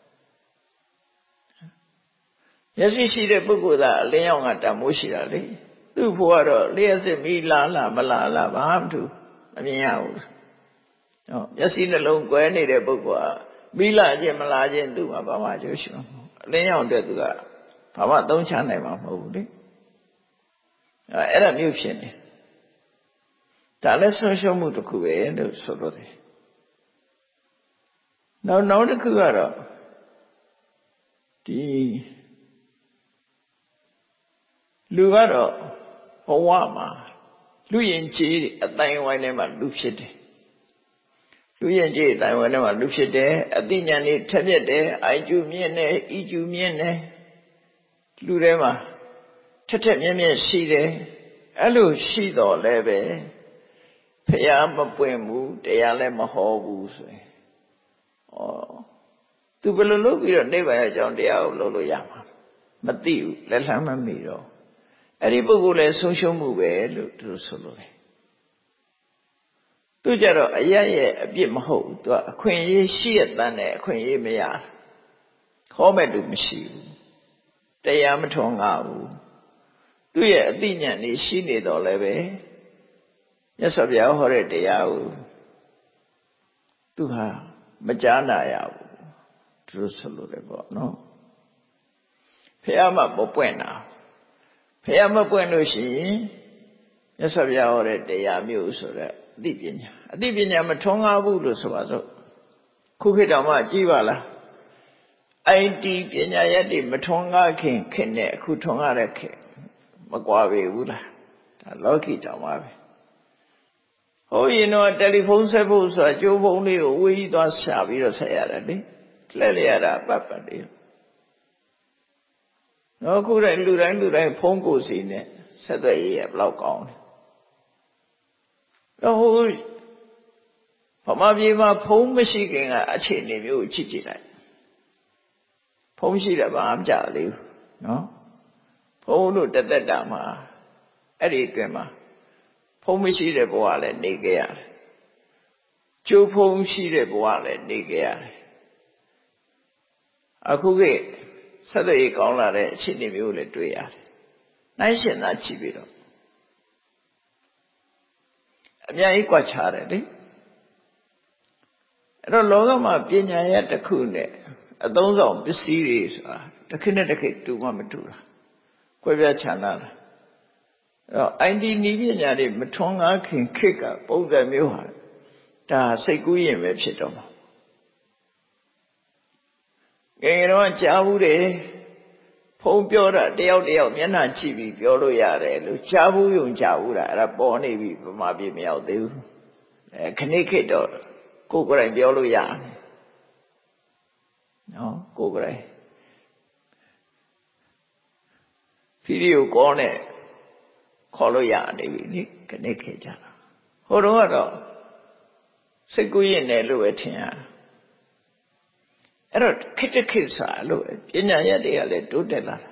မျက်စိရှိတဲ့ပုဂ္ဂိုလ်သာအလင်းရောက်ကတန်မိုးရှိတာလေသူ့ဖို့ကတော့လျှက်စစ်မီးလာလာမလာလာဘာမှမထူမမြင်ရဘူးဟောမျက်စိနှလုံးကွဲနေတဲ့ပုဂ္ဂိုလ်ကမီးလာခြင်းမလာခြင်းသူ့မှာဘာမှကျိုးရှိမှာမဟုတ်အလင်းရောက်တဲ့သူကဘာမှသုံးချနိုင်မှာမဟုတ်ဘူးလေအဲ့ဒါမျိုးဖြစ်နေဒါလည်းဆုံးရှုံးမှုတစ်ခုပဲလို့ဆိုလို့တယ်နောက်နောက်တစ်ခုကတော့ဒီလူကတော့ဘဝမှာလူရင်ကြီးအတိုင်းဝိုင်းထဲမှာလူဖြစ်တယ်လူရင်ကြီးအတိုင်းဝိုင်းထဲမှာလူဖြစ်တယ်အသိဉာဏ်တွေထက်မြက်တယ်အိုင်ကျူမြင့်တယ်ဤကျူမြင့်တယ်လူထဲမှာထက်ထက်မြက်မြက်ရှိတယ်အဲ့လိုရှိတော့လည်းပဲဖះမပွင့်ဘူးတရားလည်းမဟောဘူးဆိုရင်ဩသူဘယ်လိုလုပ်ပြီးတော့နိဗ္ဗာန်အကြောင်းတရားကိုလုပ်လို့ရမှာမသိဘူးလက်လှမ်းမမီတော့အဲ့ဒီပုဂ္ဂိုလ်လည်းဆုံးရှုံးမှုပဲလို့သူဆိုလို့တယ်သူကြတော့အရရဲ့အပြစ်မဟုတ်ဘူးသူကအခွင့်အရေးရှိရတဲ့နဲ့အခွင့်အရေးမရခေါ်မဲ့သူမရှိဘူးတရားမထွန်းကားဘူးသူရဲ့အသိဉာဏ်นี่ရှိနေတော့လည်းပဲမြတ်စွာဘုရားဟောတဲ့တရားကိုသူဟာမကြားနာရဘူးသူဆိုလို့တယ်ပေါ့နော်ဖះမမပွင့်တာဖះမပွင့်လို့ရှိရင်မြတ်စွာဘုရားဟောတဲ့တရားမျိုးဆိုတဲ့အသိပညာအသိပညာမထွန်းကားဘူးလို့ဆိုပါစို့ခုခေတ်တော်မှကြည်ပါလား အိုင်တီ ပညာရက်တွေမထွန်းကားခင်ခင်နဲ့အခုထွန်းကားတဲ့ခင်မကွာပေဘူးလားဒါလောကီတောင်ပါပဲဟိုရင်တော့တယ်လီဖုန်းဆက်ဖို့ဆိုတာကျိုးဖုန်းလေးကိုဝေးကြီးသွားရှာပြီးတော့ဆက်ရတယ်လေလှည့်လျရတာပတ်ပတ်လေးတော့ခုတိုင်းလူတိုင်းလူတိုင်းဖုန်းကိုစီနဲ့ဆက်သွယ်ရေးရဘလောက်ကောင်းလဲတော့ဟိုဗမာပြည်မှာဖုန်းမရှိခင်ကအခြေအနေမျိုးကိုကြည့်ကြည့်လိုက်ဖုန်းရှိတယ်ဘာမှမကြသေးဘူးနော်ဖုန်းတို့တသက်တာမှာအဲ့ဒီအတွင်းမှာဖုန်းမရှိတဲ့ဘဝလည်းနေခဲ့ရတယ်ကျိုးဖုန်းရှိတဲ့ဘဝလည်းနေခဲ့ရတယ်အခုကဆက်သွယ်ရေးကောင်းလာတဲ့အခြေအနေမျိုးလည်းတွေ့ရတယ်နိုင်ရှင်သာကြည့်ပြီးတော့အများကြီးကွာခြားတယ်လေအဲ့တော့လောကမှာပညာရဲ့တစ်ခုနဲ့အသုံးဆောင်ပစ္စည်းတွေဆိုတာတစ်ခေတ်နဲ့တစ်ခေတ်တူမှမတူတာကွဲပြားခြားနာတာအဲ့တော့ အိုင်တီ နည်းပညာတွေမထွန်းကားခင်ခေတ်ကပုံစံမျိုးဟာဒါစိတ်ကူးရင်ပဲဖြစ်တော့မှာငယ်ငယ်တော့ကြားဘူးတယ်ဖုံးပြောတာတယောက်တယောက်မျက်နှာကြည့်ပြီးပြောလို့ရတယ်လို့ကြားဘူးယုံကြားဘူးတာအဲ့ဒါပေါ်နေပြီဗမာပြည်မရောက်သေးဘူးအဲခဏခေတ်တော့ကိုယ်ကိုယ်တိုင်ပြောလို့ရတယ်နော်ကိုယ်ကိုယ်တိုင်ဗီဒီယိုကောနဲ့ခေါ်လို့ရနေပြီနိခဏခေတ်ကြတာဟိုတော့ကတော့စိတ်ကူးရင်လည်းလို့ပဲထင်ရအဲ့တော့ခေတ်တစ်ခေတ်စားလို့ပညာရက်တွေကလည်းတိုးတက်လာတာ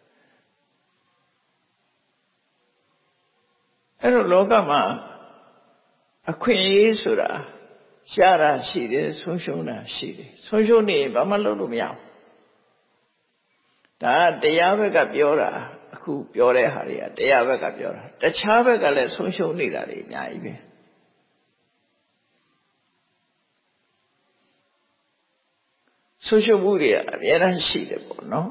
အဲ့တော့လောကမှာအခွင့်အရေးဆိုတာရှားတာရှိတယ်ဆုံးရှုံးတာရှိတယ်ဆုံးရှုံးနေဘာမှလုပ်လို့မရဘူးဒါတရားဘက်ကပြောတာအခုပြောတဲ့ဟာတွေကတရားဘက်ကပြောတာတခြားဘက်ကလည်းဆုံးရှုံးနေတာတွေအများကြီးပဲဆုံးရှုံးမှုတွေအများကြီးရှိတယ်ပေါ့နော်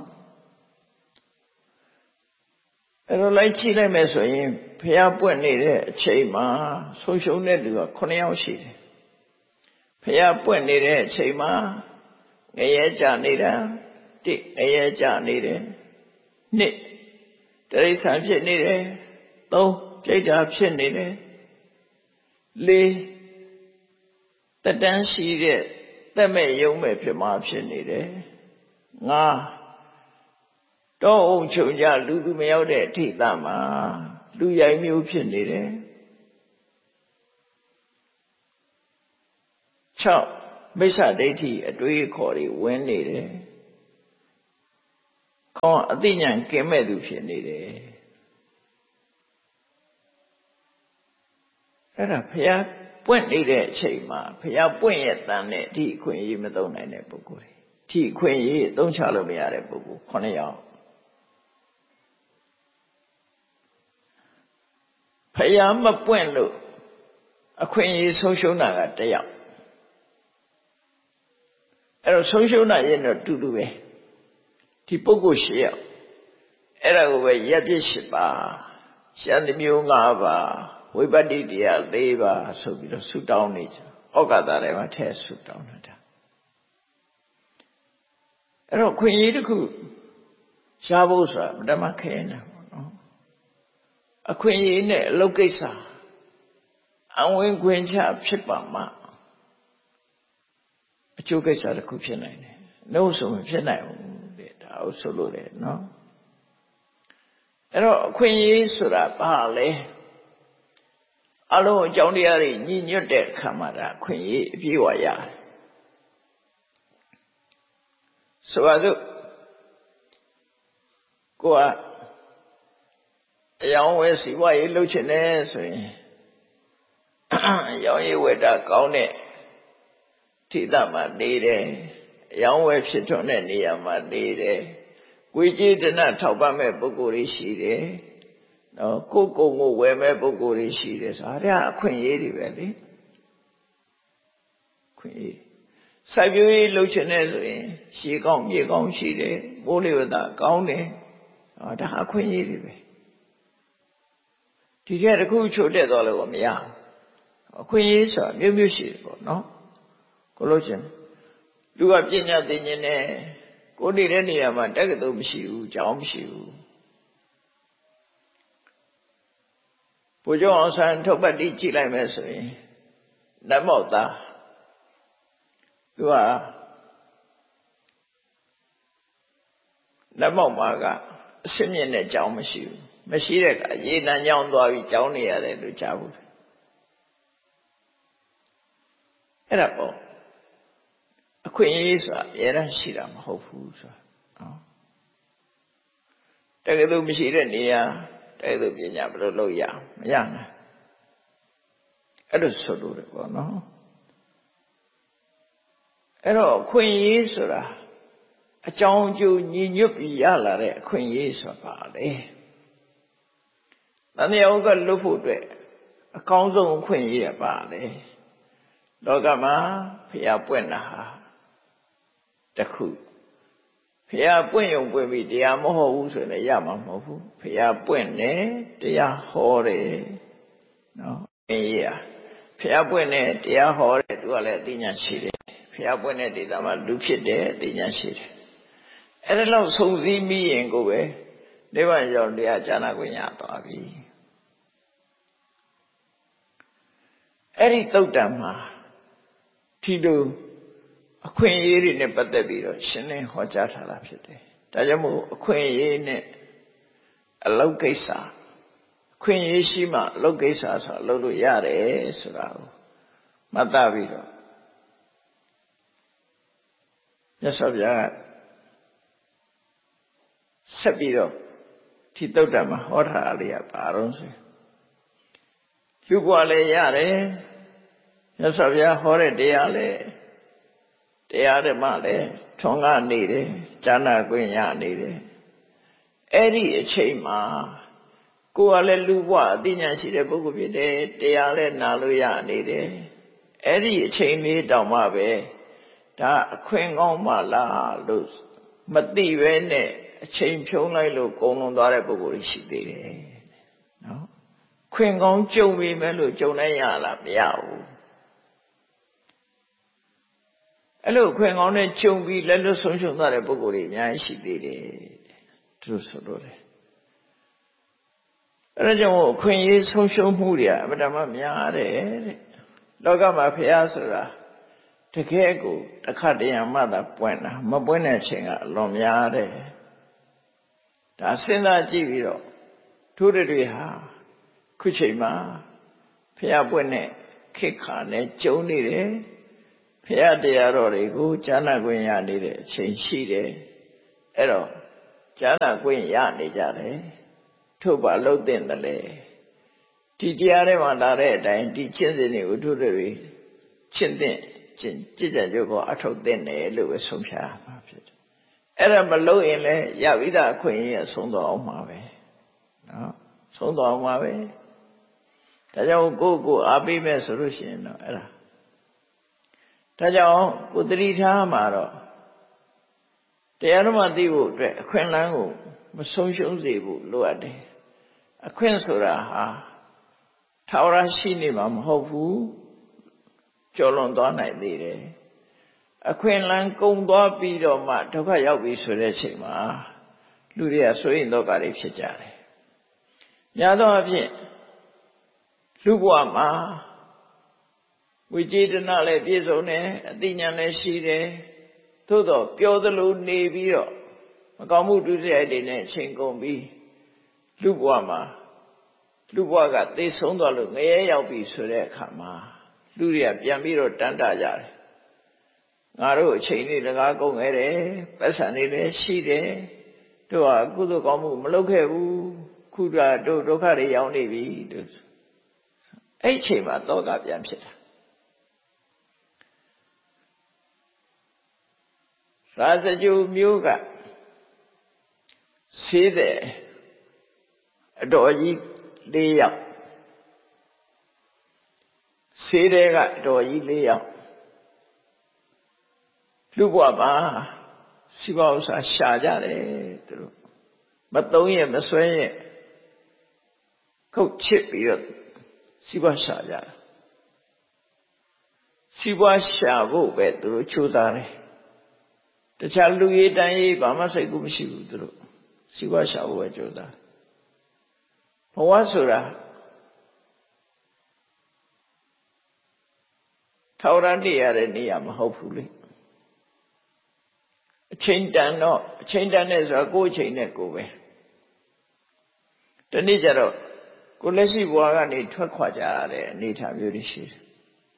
အဲ့တော့လိုက်ကြည့်လိုက်မယ်ဆိုရင်ဖះပွင့်နေတဲ့အချိန်မှာဆုံးရှုံးတဲ့လူကခုနှစ်ယောက်ရှိတယ်ဖះပွင့်နေတဲ့အချိန်မှာငရဲကြနေတာတိငရဲကြနေတယ်နှစ်တိရစ္ဆာန်ဖြစ်နေတယ်သုံးပြိတ္တာဖြစ်နေတယ်လေးတတန်းရှိတဲ့သက်မဲ့ယုံမဲ့ဖြစ်မှာဖြစ်နေတယ်ငါတော့အုံချုပ်ကြလူသူမရောက်တဲ့အထိတမှာလူရိုက်မျိုးဖြစ်နေတယ်၆မိစ္ဆာဒိဋ္ဌိအတွေးခေါ်တွေဝင်နေတယ်ခေါင်းအသိဉာဏ်ကင်းမဲ့သူဖြစ်နေတယ်အဲ့ဒါဘုရားပွင့်နေတဲ့အချိန်မှာဘုရားပွင့်ရဲ့တန်နဲ့ဒီအခွင့်အရေးမသုံးနိုင်တဲ့ပုဂ္ဂိုလ်တွေဒီအခွင့်အရေးအသုံးချလို့မရတဲ့ပုဂ္ဂိုလ်ခုနှစ်ယောက်ဘုရားမပွင့်လို့အခွင့်အရေးဆုံးရှုံးတာကတယောက်အဲ့တော့ဆုံးရှုံးတာရင်တော့တူတူပဲဒီပုဂ္ဂိုလ်ရှစ်ယောက်အဲ့ဒါကိုပဲရပ်ပြစ်ရှစ်ပါးရှမ်းမျိုး၅ပါးဝိပတ္တိတရား၄ပါးဆိုပြီးတော့ဆုတောင်းနေကြဩဃတာထဲမှာထည့်ဆုတောင်းတာအဲ့တော့ခွင့်ရေးတစ်ခုရှားဖို့ဆိုတာဓမ္မခဲနေတာပေါ့နော်အခွင့်အရေးနဲ့အလုပ်ကိစ္စအဝင်ခွင့်ချဖြစ်ပါမှအကျိုးကိစ္စတစ်ခုဖြစ်နိုင်တယ်နှုတ်ဆိုမဖြစ်နိုင်ဘူးတဲ့ဒါဟုတ်ဆိုလို့တယ်နော်အဲ့တော့အခွင့်အရေးဆိုတာဘာလဲအလုံးအကြောင်းတရားတွေညီညွတ်တဲ့အခါမှာဒါအခွင့်အရေးအပြည့်အဝရတယ်ဆိုပါစို့ကိုကအယောင်ဝဲစီဝါရေးလှုပ်ချင်တယ်ဆိုရင်အယောင်ရေးဝဲတာကောင်းတဲ့ထိသမှာနေတယ်အယောင်ဝဲဖြစ်ထွန်းတဲ့နေရာမှာနေတယ်ကိုယ်ကြည်တနာထောက်ပံ့မဲ့ပုဂ္ဂိုလ်တွေရှိတယ်နော်ကိုယ်ကိုယ်ကိုဝယ်မဲ့ပုဂ္ဂိုလ်တွေရှိတယ်ဆိုတာအခွင့်အရေးတွေပဲလေခွင့်အရေးစိုက်ပျိုးရေးလုပ်ချင်တယ်ဆိုရင်ရှေးကောင်းမြေကောင်းရှိတယ်မိုးလေဝသကောင်းတယ်ဟောဒါအခွင့်အရေးတွေပဲဒီကဲတခုချို့တက်သွားလို့မရအခွင့်အရေးဆိုတာမျိုးမျိုးရှိတယ်ပေါ့နော်ကိုလို့ချင်းလူကပညာသိဉ္ဇနဲ့ကိုနေတဲ့နေရာမှာတက္ကသိုလ်မရှိဘူးကျောင်းမရှိဘူးဘုရားအောင်ဆန်းထုတ်ပတ်တိကြည့်လိုက်မယ်ဆိုရင်နတ်မောက်သားသူကလက်မောက်မှာကအစင်းမြင့်တဲ့ကြောင်းမရှိဘူးမရှိတဲ့ကရေနံကြောင်းသွားပြီးကြောင်းနေရတယ်လို့ကြားဘူးအဲ့ဒါပေါ့အခွင့်အရေးဆိုတာအရင်ရှိတာမဟုတ်ဘူးဆိုတာနော်တကယ်လို့မရှိတဲ့နေရာတကယ်လို့ပညာဘယ်လိုလုပ်ရမရနိုင်အဲ့လိုဆိုလို့တယ်ပေါ့နော်အဲ့တော့အခွင့်အရေးဆိုတာအကြောင်းအကျိုးညီညွတ်ပြီးရလာတဲ့အခွင့်အရေးဆိုတာပါလေတဏှာဥက္ကလွတ်ဖို့အတွက်အကောင်းဆုံးအခွင့်အရေးကပါလေလောကမှာဖျားပွင့်တာဟာတခုဖျားပွင့်ရုံပွင့်ပြီးတရားမဟုတ်ဘူးဆိုရင်ရမှာမဟုတ်ဘူးဖျားပွင့်တယ်တရားဟောတယ်နော်အင်းရဖျားပွင့်တယ်တရားဟောတယ်သူကလည်းအသိဉာဏ်ရှိတယ်ဖျားပွင့်တဲ့ဒေသမှာလူဖြစ်တယ်အသိဉာဏ်ရှိတယ်အဲ့ဒါလောက်ဆုံစည်းမိရင်ကိုပဲနိဗ္ဗာန်ရောက်တရားဉာဏ်ခွင့်ရသွားပြီအဲ့ဒီသုတ်တံမှာဒီလိုအခွင့်အရေးတွေနဲ့ပတ်သက်ပြီးတော့ရှင်းလင်းဟောကြားထားတာဖြစ်တယ်ဒါကြောင့်မို့အခွင့်အရေးနဲ့အလုပ်ကိစ္စအခွင့်အရေးရှိမှအလုပ်ကိစ္စဆိုတာလုပ်လို့ရတယ်ဆိုတာကိုမှတ်သားပြီးတော့မြတ်စွာဘုရားဆက်ပြီးတော့ဒီသုတ်တံမှာဟောထားတာလေးကဘာတော့ဆိုလူဘဝလည်းရတယ်မြတ်စွာဘုရားဟောတဲ့တရားလည်းတရားဓမ္မလည်းထွန်းကားနေတယ်ဉာဏ်ကွင်းရနေတယ်အဲ့ဒီအချိန်မှာကိုယ်ကလည်းလူဘဝအသိဉာဏ်ရှိတဲ့ပုဂ္ဂိုလ်ဖြစ်တယ်တရားလည်းနာလို့ရနေတယ်အဲ့ဒီအချိန်လေးတောင်မှပဲဒါအခွင့်ကောင်းမှလားလို့မသိပဲနဲ့အချိန်ဖြုံးလိုက်လို့ကုန်လွန်သွားတဲ့ပုဂ္ဂိုလ်ရှိသေးတယ်နော်ခွင့်ကောင်းကြုံပြီမဲ့လို့ကြုံနိုင်ရလားမရဘူးအဲ့လိုခွင့်ကောင်းနဲ့ကြုံပြီးလက်လွတ်ဆုံးရှုံးသွားတဲ့ပုဂ္ဂိုလ်တွေအများကြီးရှိသေးတယ်သူတို့ဆိုလို့တယ်အဲ့ဒါကြောင့်အခွင့်အရေးဆုံးရှုံးမှုတွေအမှန်တမ်းများတယ်တဲ့လောကမှာဖះဆိုတာတကယ်ကိုတစ်ခါတည်းမှသာပွင့်တာမပွင့်တဲ့အချိန်ကအလွန်များတယ်ဒါစဉ်းစားကြည့်ပြီးတော့ထိုးတွေဟာခုချိန်မှာဖះပွင့်တဲ့ခေတ်ခါနဲ့ကျုံနေတယ်ဖះတရားတော်တွေကိုဉာဏ်ခွင့်ရနေတဲ့အချိန်ရှိတယ်အဲ့တော့ကြားနာခွင့်ရနေကြတယ်ထို့ပါလို့တင်တယ်လေဒီတရားထဲမှာလာတဲ့အတိုင်းဒီကျင့်စဉ်တွေဝတ္ထုတွေကျင့်တဲ့ကျင့်ကြကြကြကိုအထောက်တင်တယ်လို့ပဲဆုံးဖြတ်မှာဖြစ်တယ်အဲ့ဒါမလို့ရင်လည်းရဝိဒအခွင့်အရေးဆုံးတော့အောင်မှာပဲနော်ဆုံးတော့အောင်မှာပဲဒါကြောင့်ကိုယ့်ကိုအားပေးမဲ့ဆိုလို့ရှိရင်တော့အဲ့ဒါဒါကြောင့်ကိုသတိထားမှာတော့တရားဓမ္မသိဖို့အတွက်အခွင့်အလမ်းကိုမဆုံးရှုံးစေဖို့လိုအပ်တယ်အခွင့်ဆိုတာဟာထာဝရရှိနေမှာမဟုတ်ဘူးကျော်လွန်သွားနိုင်သေးတယ်အခွင့်အလမ်းကုန်သွားပြီးတော့မှဒုက္ခရောက်ပြီဆိုတဲ့အချိန်မှာလူတွေကဆိုရင်တော့ကတွေဖြစ်ကြတယ်ညာတော့အဖြစ်လူဘဝမှာဝိจิตรလည်းပြည့်စုံတယ်အသိဉာဏ်လည်းရှိတယ်သို့တော့ပျော်သလိုနေပြီးတော့မကောင်းမှုဒုစရိုက်တွေနဲ့ချိန်ကုန်ပြီးလူဘဝမှာလူဘဝကသိဆုံးသွားလို့ငရဲရောက်ပြီဆိုတဲ့အခါမှာလူတွေကပြန်ပြီးတော့တန်တကြတယ်ငါတို့အချိန်လေးတကားကုန်ခဲ့တယ်ပတ်စံလေးလည်းရှိတယ်တို့ဟာကုသိုလ်ကောင်းမှုမလုပ်ခဲ့ဘူးခုတော့တို့ဒုက္ခတွေရောက်နေပြီတို့အဲ့ချိန်မှာတောကပြန်ဖြစ်တာရာဇဂုမျိုးကဆေးတဲ့အတော်ကြီးလေးယောက်ဆေးတဲ့ကအတော်ကြီးလေးယောက်လူဘဝမှာစီးပွားဥစ္စာရှာကြတယ်သူတို့မသုံးရမဆွဲရခုတ်ချစ်ပြီးတော့စီးပွားရှာကြတယ်စီးပွားရှာဖို့ပဲသူတို့ကြိုးစားတယ်တခြားလူရေးတန်းရေးဘာမှစိတ်ကူးမရှိဘူးသူတို့စီးပွားရှာဖို့ပဲကြိုးစားဘဝဆိုတာထောက်ရနေရတဲ့နေရာမဟုတ်ဘူးလေအချိန်တန်တော့အချိန်တန်နဲ့ဆိုတာကိုယ်အချိန်နဲ့ကိုယ်ပဲဒီနေ့ကျတော့ကိုလက်ရှိဘဝကနေထွက်ခွာကြရတဲ့အနေအထားမျိုးတွေရှိတယ်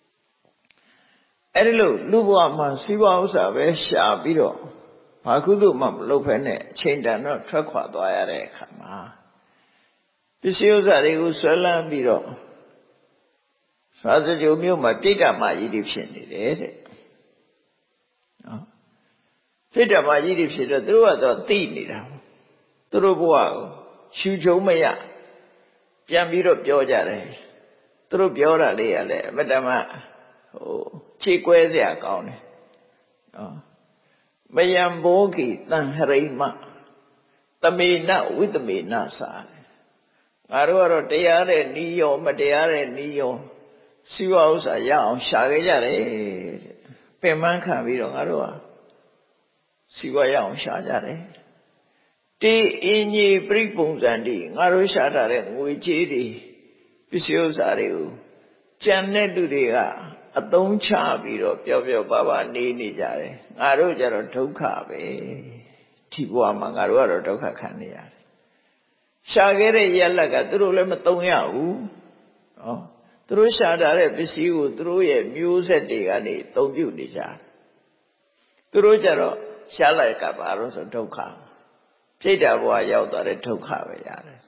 အဲ့ဒီလိုလူဘဝမှာစီးပွားဥစ္စာပဲရှာပြီးတော့ဘာကုသိုလ်မှမလုပ်ဖဲနဲ့အချိန်တန်တော့ထွက်ခွာသွားရတဲ့အခါမှာပစ္စည်းဥစ္စာတွေကိုဆွဲလန်းပြီးတော့ရာဇဂုမျိုးမှာပြိတ္တမကြီးတွေဖြစ်နေတယ်တဲ့နော်ပြိတ္တမကြီးတွေဖြစ်တော့သူတို့ကတော့သိနေတာသူတို့ဘဝကိုရှူချုံမရပြန်ပြီးတော့ပြောကြတယ်သူတို့ပြောတာလေးကလည်းအမတ္တမဟိုခြေကွဲစရာကောင်းတယ်နော်မယံဘောဂီတံဟရိမသမေနဝိသမေနစာငါတို့ကတော့တရားတဲ့နီးရောမတရားတဲ့နီးရောစီဝဥစ္စာရအောင်ရှာခဲ့ကြတယ်ပင်ပန်းခံပြီးတော့ငါတို့ဟာစီဝရအောင်ရှာကြတယ်တေအင်းကြီးပြိပုံစံတိငါတို့ရှာထားတဲ့ငွေကြေးတွေပစ္စည်းဥစ္စာတွေကိုကြံတဲ့လူတွေကအသုံးချပြီးတော့ပျော်ပျော်ပါပါနေနေကြတယ်ငါတို့ကြတော့ဒုက္ခပဲဒီဘဝမှာငါတို့ကတော့ဒုက္ခခံနေရတယ်ရှာခဲ့တဲ့ရလက်ကသူတို့လည်းမသုံးရဘူးနော်သူတို့ရှာထားတဲ့ပစ္စည်းကိုသူတို့ရဲ့မျိုးဆက်တွေကနေသုံးပြုနေကြတယ်သူတို့ကြတော့ရှာလိုက်ကပါတော့ဆိုဒုက္ခပြိတ္တာဘဝရောက်သွားတဲ့ဒုက္ခပဲရတယ်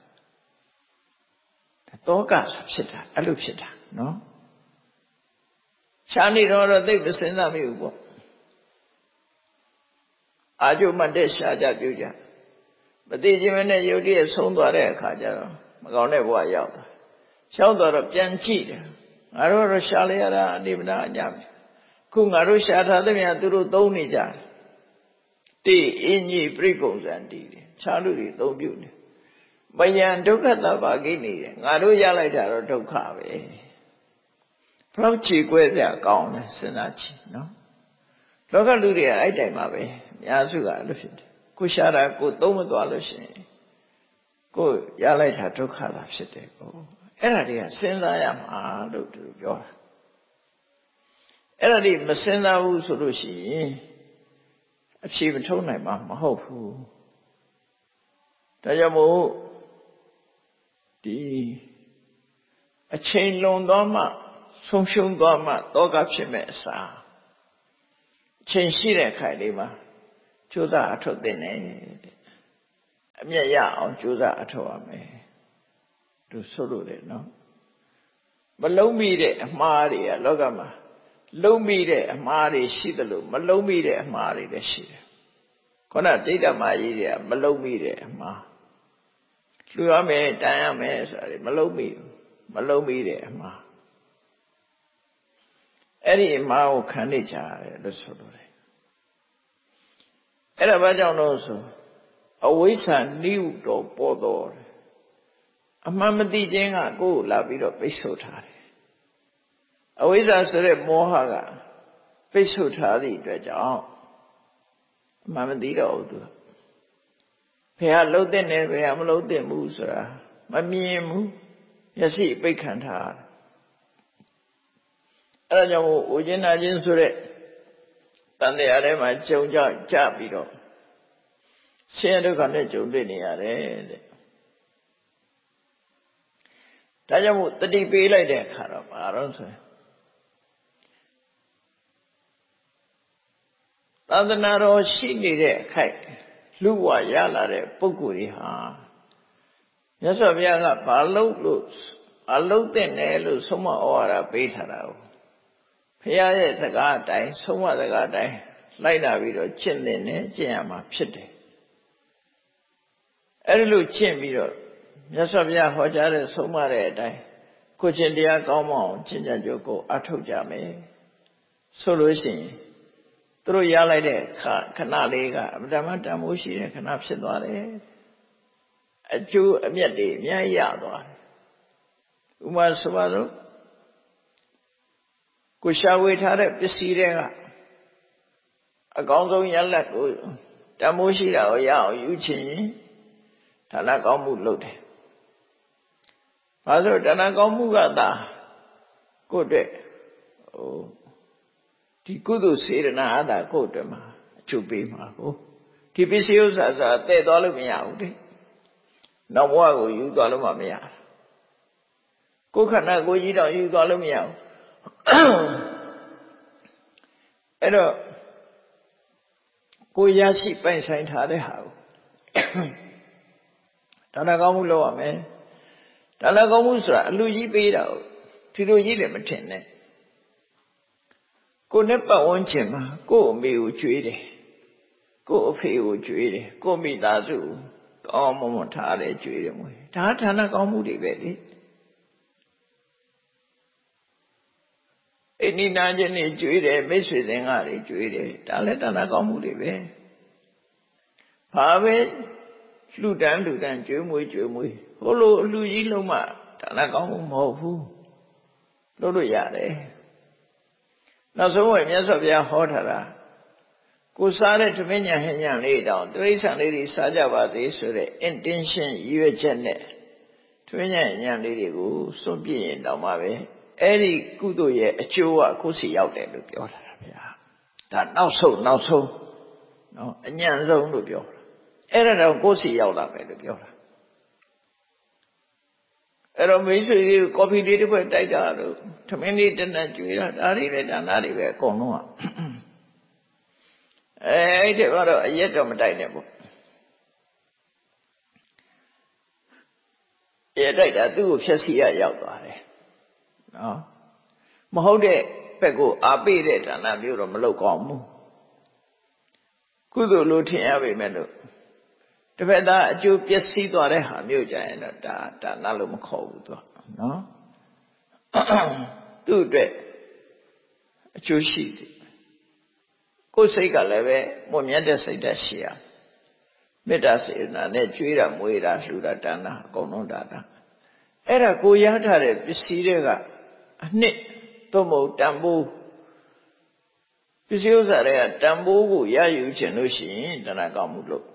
တောကဆိုဖြစ်တာအဲ့လိုဖြစ်တာနော်ရှားနေတော့တော့သိပ်မစင်စားမိဘူးပေါ့အာကျုံမတဲ့ရှားကြပြုကြမသိခြင်းနဲ့ယုတ်တည်းဆုံးသွားတဲ့အခါကျတော့မကောင်းတဲ့ဘဝရောက်တာရှောင်းတော့ပြန်ကြည့်တယ်ငါတို့တော့ရှားလိုက်ရတာအနိဗ္ဗာန်အကြပြီခုငါတို့ရှားထားသမျှသူတို့သုံးနေကြတယ်တိအင်းကြီးပြိပုံစံတည်တယ်ခြားလူတွေသုံးပြုတယ်မယံဒုက္ခတဘာကိနေတယ်ငါတို့ရလိုက်တာတော့ဒုက္ခပဲဘလောက်ချေကွဲစရာကောင်းလဲစဉ်းစားကြည့်နော်လောကလူတွေကအဲ့တိုင်မှာပဲအများစုကအဲ့လိုဖြစ်တယ်ကိုရှာတာကိုသုံးမသွားလို့ရှိရင်ကိုရလိုက်တာဒုက္ခလာဖြစ်တယ်ကိုအဲ့ဒါတွေကစဉ်းစားရမှာလို့သူပြောတာအဲ့ဒါတွေမစဉ်းစားဘူးဆိုလို့ရှိရင်အဖြေမထုတ်နိုင်မှာမဟုတ်ဘူးဒါကြောင့်မို့ဒီအချိန်လွန်သွားမှဆုံးရှုံးသွားမှတောကဖြစ်မဲ့အစားအချိန်ရှိတဲ့ခိုင်လေးမှာကြိုးစားအထုတ်တင်တယ်တဲ့အမြတ်ရအောင်ကြိုးစားအထောက်ရမယ်သူဆိုလို့တယ်နော်မလုံးမိတဲ့အမှားတွေကလောကမှာလုံးမိတဲ့အမှားတွေရှိသလိုမလုံးမိတဲ့အမှားတွေလည်းရှိတယ်ခုနတိတ်တမကြီးတွေကမလုံးမိတဲ့အမှားလူရမယ်တန်ရမယ်ဆိုတာမလုံးမိမလုံးမိတဲ့အမှားအဲ့ဒီအမှားကိုခံနေကြရတယ်လို့ဆိုလို့တယ်အဲ့ဒါဘာကြောင့်လို့ဆိုအဝိဇ္ဇာနိဟုတော်ပေါ်တော်အမှန်မသိခြင်းကကိုယ်ကိုလာပြီးတော့ပိတ်ဆို့ထားတယ်အဝိဇ္ဇာဆိုတဲ့မောဟကပိတ်ဆို့ထားသည့်အတွက်ကြောင့်အမှန်မသိတော့ဘူးသူဘယ်ဟာလုံးတဲ့နဲ့ဘယ်ဟာမလုံးတဲ့ဘူးဆိုတာမမြင်ဘူးမျက်စိပိတ်ခံထားအဲ့ဒါကြောင့်ဥကျင်နာခြင်းဆိုတဲ့တန်တရားထဲမှာကြုံကြကြပြီးတော့ဆင်းရဲဒုက္ခနဲ့ကြုံတွေ့နေရတယ်တဲ့ဒါကြောင့်မို့တတိပေးလိုက်တဲ့အခါတော့ဘာလို့ဆိုရင်သာသနာတော်ရှိနေတဲ့အခိုက်လူဝရလာတဲ့ပုဂ္ဂိုလ်တွေဟာမြတ်စွာဘုရားကဘာလို့လို့အလုံးတဲ့နယ်လို့ဆုံးမဩဝါဒပေးထားတာကိုဘုရားရဲ့စကားအတိုင်းဆုံးမစကားအတိုင်းလိုက်လာပြီးတော့ကျင့်တဲ့နဲ့ကျင့်ရမှာဖြစ်တယ်အဲ့ဒီလိုကျင့်ပြီးတော့မြတ်စွာဘုရားဟောကြားတဲ့ဆုံးမတဲ့အတိုင်းကိုချင်းတရားကောင်းမအောင်ကျင့်ကြံကြိုးကိုအထောက်ကြမယ်ဆိုလို့ရှိရင်သူတို့ရလိုက်တဲ့ခဏလေးကအမှန်တမ်းတန်ဖိုးရှိတဲ့ခဏဖြစ်သွားတယ်အကျိုးအမြတ်တွေအများကြီးရသွားတယ်ဥပမာဆိုပါတော့ကိုရှာဝေထားတဲ့ပစ္စည်းတွေကအကောင်းဆုံးရလတ်ကိုတန်ဖိုးရှိတာကိုရအောင်ယူချင်ရင်ဒါနကောင်းမှုလုပ်တယ်။ဘာလို့ဒါနကောင်းမှုကသာကိုယ့်အတွက်ဟိုဒီကုသိုလ်စေတနာအတာကိုယ့်အတွက်မှာအကျိုးပေးမှာကိုဒီပစ္စည်းဥစ္စာဆိုတာတည့်သွားလို့မရဘူးလေ။နောက်ဘဝကိုယူသွားလို့မှမရဘူး။ကိုယ်ခန္ဓာကိုယ်ကြီးတော့ယူသွားလို့မရဘူး။အဲ့တော့ကိုရရှိပိုင်ဆိုင်ထားတဲ့ဟာကိုဒါနကောင်းမှုလုပ်ရမယ်ဒါနကောင်းမှုဆိုတာအလူကြီးပေးတာကိုဒီလိုကြီးလည်းမထင်နဲ့ကိုနဲ့ပတ်ဝန်းကျင်မှာကို့အမေကိုကြွေးတယ်ကို့အဖေကိုကြွေးတယ်ကို့မိသားစုကောင်းမွန်မွန်ထားတယ်ကြွေးတယ်မွေဒါဒါနကောင်းမှုတွေပဲလေအိနိနာချင်းတွေကြွေးတယ်မိတ်ဆွေသင်္ကာတွေကြွေးတယ်ဒါလည်းဒါနကောင်းမှုတွေပဲဘာပဲလှူဒန်းလှူဒန်းကြွေးမွေးကြွေးမွေးဟိုလိုအလှကြီးလုံးမှဒါနကောင်းမှုမဟုတ်ဘူးလို့လို့ရတယ်နောက်ဆုံးဝင်မြတ်စွာဘုရားဟောထားတာကိုစားတဲ့သမဉ္ဇဉ်ဟဉ္ဇဉ်လေးတောင်တိရစ္ဆာန်လေးတွေစားကြပါစေဆိုတဲ့ intention ရည်ရွယ်ချက်နဲ့သမဉ္ဇဉ်ဟဉ္ဇဉ်လေးတွေကိုစွန့်ပြစ်ရင်တောင်မှပဲအဲ့ဒီကုသိုလ်ရဲ့အကျိုးကကိုယ်စီရောက်တယ်လို့ပြောထားတာဗျာဒါနောက်ဆုံးနောက်ဆုံးနော်အညံ့ဆုံးလို့ပြောတာအဲ့ဒါတော့ကိုယ်စီရောက်လာမယ်လို့ပြောတာအဲ့တော့မိတ်ဆွေတွေကော်ဖီလေးတစ်ခွက်တိုက်တာလို့ထမင်းလေးတစ်နက်ကျွေးတာဒါတွေပဲဒါနာတွေပဲအကုန်လုံးကအဲအဲ့ဒီကတော့အရက်တော့မတိုက်နဲ့ပေါ့ရဲတိုက်တာသူ့ကိုဖြည့်စီရရောက်သွားတယ်နော်မဟုတ်တဲ့ဘက်ကိုအားပေးတဲ့ဒါနမျိုးတော့မလုပ်ကောင်းဘူးကုသိုလ်လို့ထင်ရပေမဲ့လို့တစ်ဖက်သားအကျိုးပျက်စီးသွားတဲ့ဟာမျိုးကြရင်တော့ဒါဒါနလို့မခေါ်ဘူးသူကနော်သူ့အတွက်အကျိုးရှိတယ်ကိုယ်စိတ်ကလည်းပဲမွန်မြတ်တဲ့စိတ်ဓာတ်ရှိရမေတ္တာစေတနာနဲ့ကြွေးတာမွေးတာလှူတာဒါနအကုန်လုံးဒါနအဲ့ဒါကိုရထားတဲ့ပစ္စည်းတွေကအနှစ်သို့မဟုတ်တန်ဖိုးပစ္စည်းဥစ္စာတွေကတန်ဖိုးကိုရယူခြင်းလို့ရှိရင်ဒါနကောင်းမှုလို့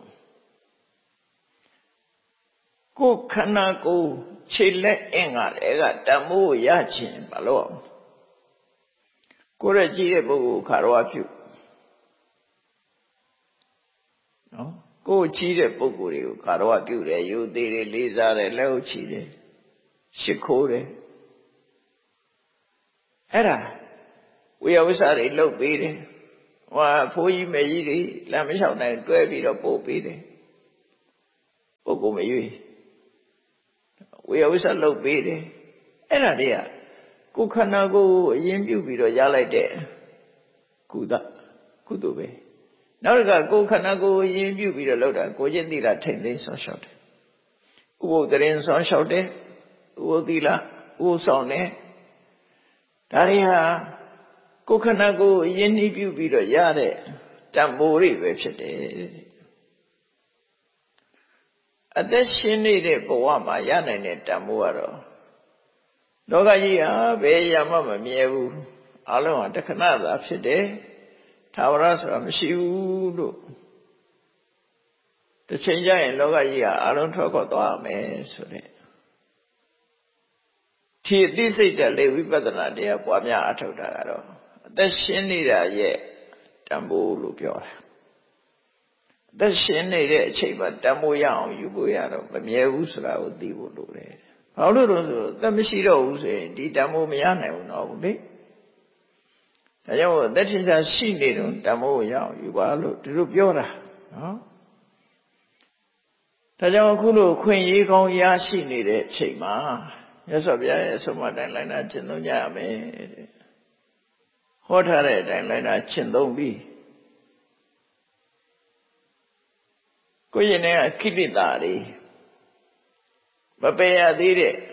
ကိုယ်ခန္ဓာကိုယ်ခြေလက်အင်္ဂါတွေကတန်ဖိုးကိုရခြင်းဘာလို့ကိုယ်ရဲ့ကြည့်တဲ့ပုဂ္ဂိုလ်ခါတော်ပြုနော်ကိုယ်ကြည့်တဲ့ပုဂ္ဂိုလ်တွေကိုခါတော်ပြုတယ်ယူသေးတယ်လေးစားတယ်လက်ဟုတ်ချီတယ်ရှ िख ိုးတယ်အဲ့ဒါဝိယဝိစာတွေလုပ်ပေးတယ်ဟိုဖိုးကြီးမေကြီးတွေလမ်းမလျှောက်နိုင်တွဲပြီးတော့ပို့ပေးတယ်ကိုမရွေးဝေယဝိဆလုပ်ပေးတယ်အဲ့ဒါတွေကကိုခန္ဓာကိုယ်အရင်ပြုပြီးတော့ရလိုက်တဲ့ကုသကုသိုလ်ပဲနောက်တစ်ခါကိုခန္ဓာကိုယ်အရင်ပြုပြီးတော့လုပ်တာကိုချင်းသီလထိမ့်သိမ်းဆောင်ရှောက်တယ်ဥပုသ်တရင်ဆောင်ရှောက်တယ်ဥပုသ်သီလဥပုသ်ဆောင်တယ်ဒါတွေဟာကိုခန္ဓာကိုယ်အရင်နှီးပြုပြီးတော့ရတဲ့တန်ဖိုးတွေပဲဖြစ်တယ်အသက်ရှင်နေတဲ့ဘဝမှာရနိုင်တဲ့တန်ဖိုးကတော့လောကကြီးဟာဘယ်ရမှမမြဲဘူးအလုံးဟာတခဏသာဖြစ်တယ်ထာဝရဆိုတာမရှိဘူးလို့တစ်ချိန်ကျရင်လောကကြီးဟာအလုံးထွက်ခွာသွားမယ်ဆိုတဲ့ဒီအသိစိတ်တဲ့လေဝိပဿနာတရားပွားများအထောက်တာကတော့အသက်ရှင်နေတာရဲ့တန်ဖိုးလို့ပြောတာအသက်ရှင်နေတဲ့အချိန်မှာတန်ဖိုးရအောင်ယူဖို့ရတော့မမြဲဘူးဆိုတာကိုသိဖို့လိုတယ်ဘာလို့လဲဆိုတော့အသက်မရှိတော့ဘူးဆိုရင်ဒီတန်ဖိုးမရနိုင်ဘူးတော့ဘူးလေဒါကြောင့်အသက်ရှင်ရှာရှိနေတော့တန်ဖိုးရအောင်ယူပါလို့ဒီလိုပြောတာနော်ဒါကြောင့်အခုလိုခွင့်ရေးကောင်းရရှိနေတဲ့အချိန်မှာမြတ်စွာဘုရားရဲ့အဆုံးအမတိုင်းလိုက်နာကျင့်သုံးကြရမယ်တဲ့ဟောထားတဲ့အတိုင်းလိုက်နာကျင့်သုံးပြီးကိုယ့်ရင်ထဲကခိတ္တတာတွေမပယ်ရသေး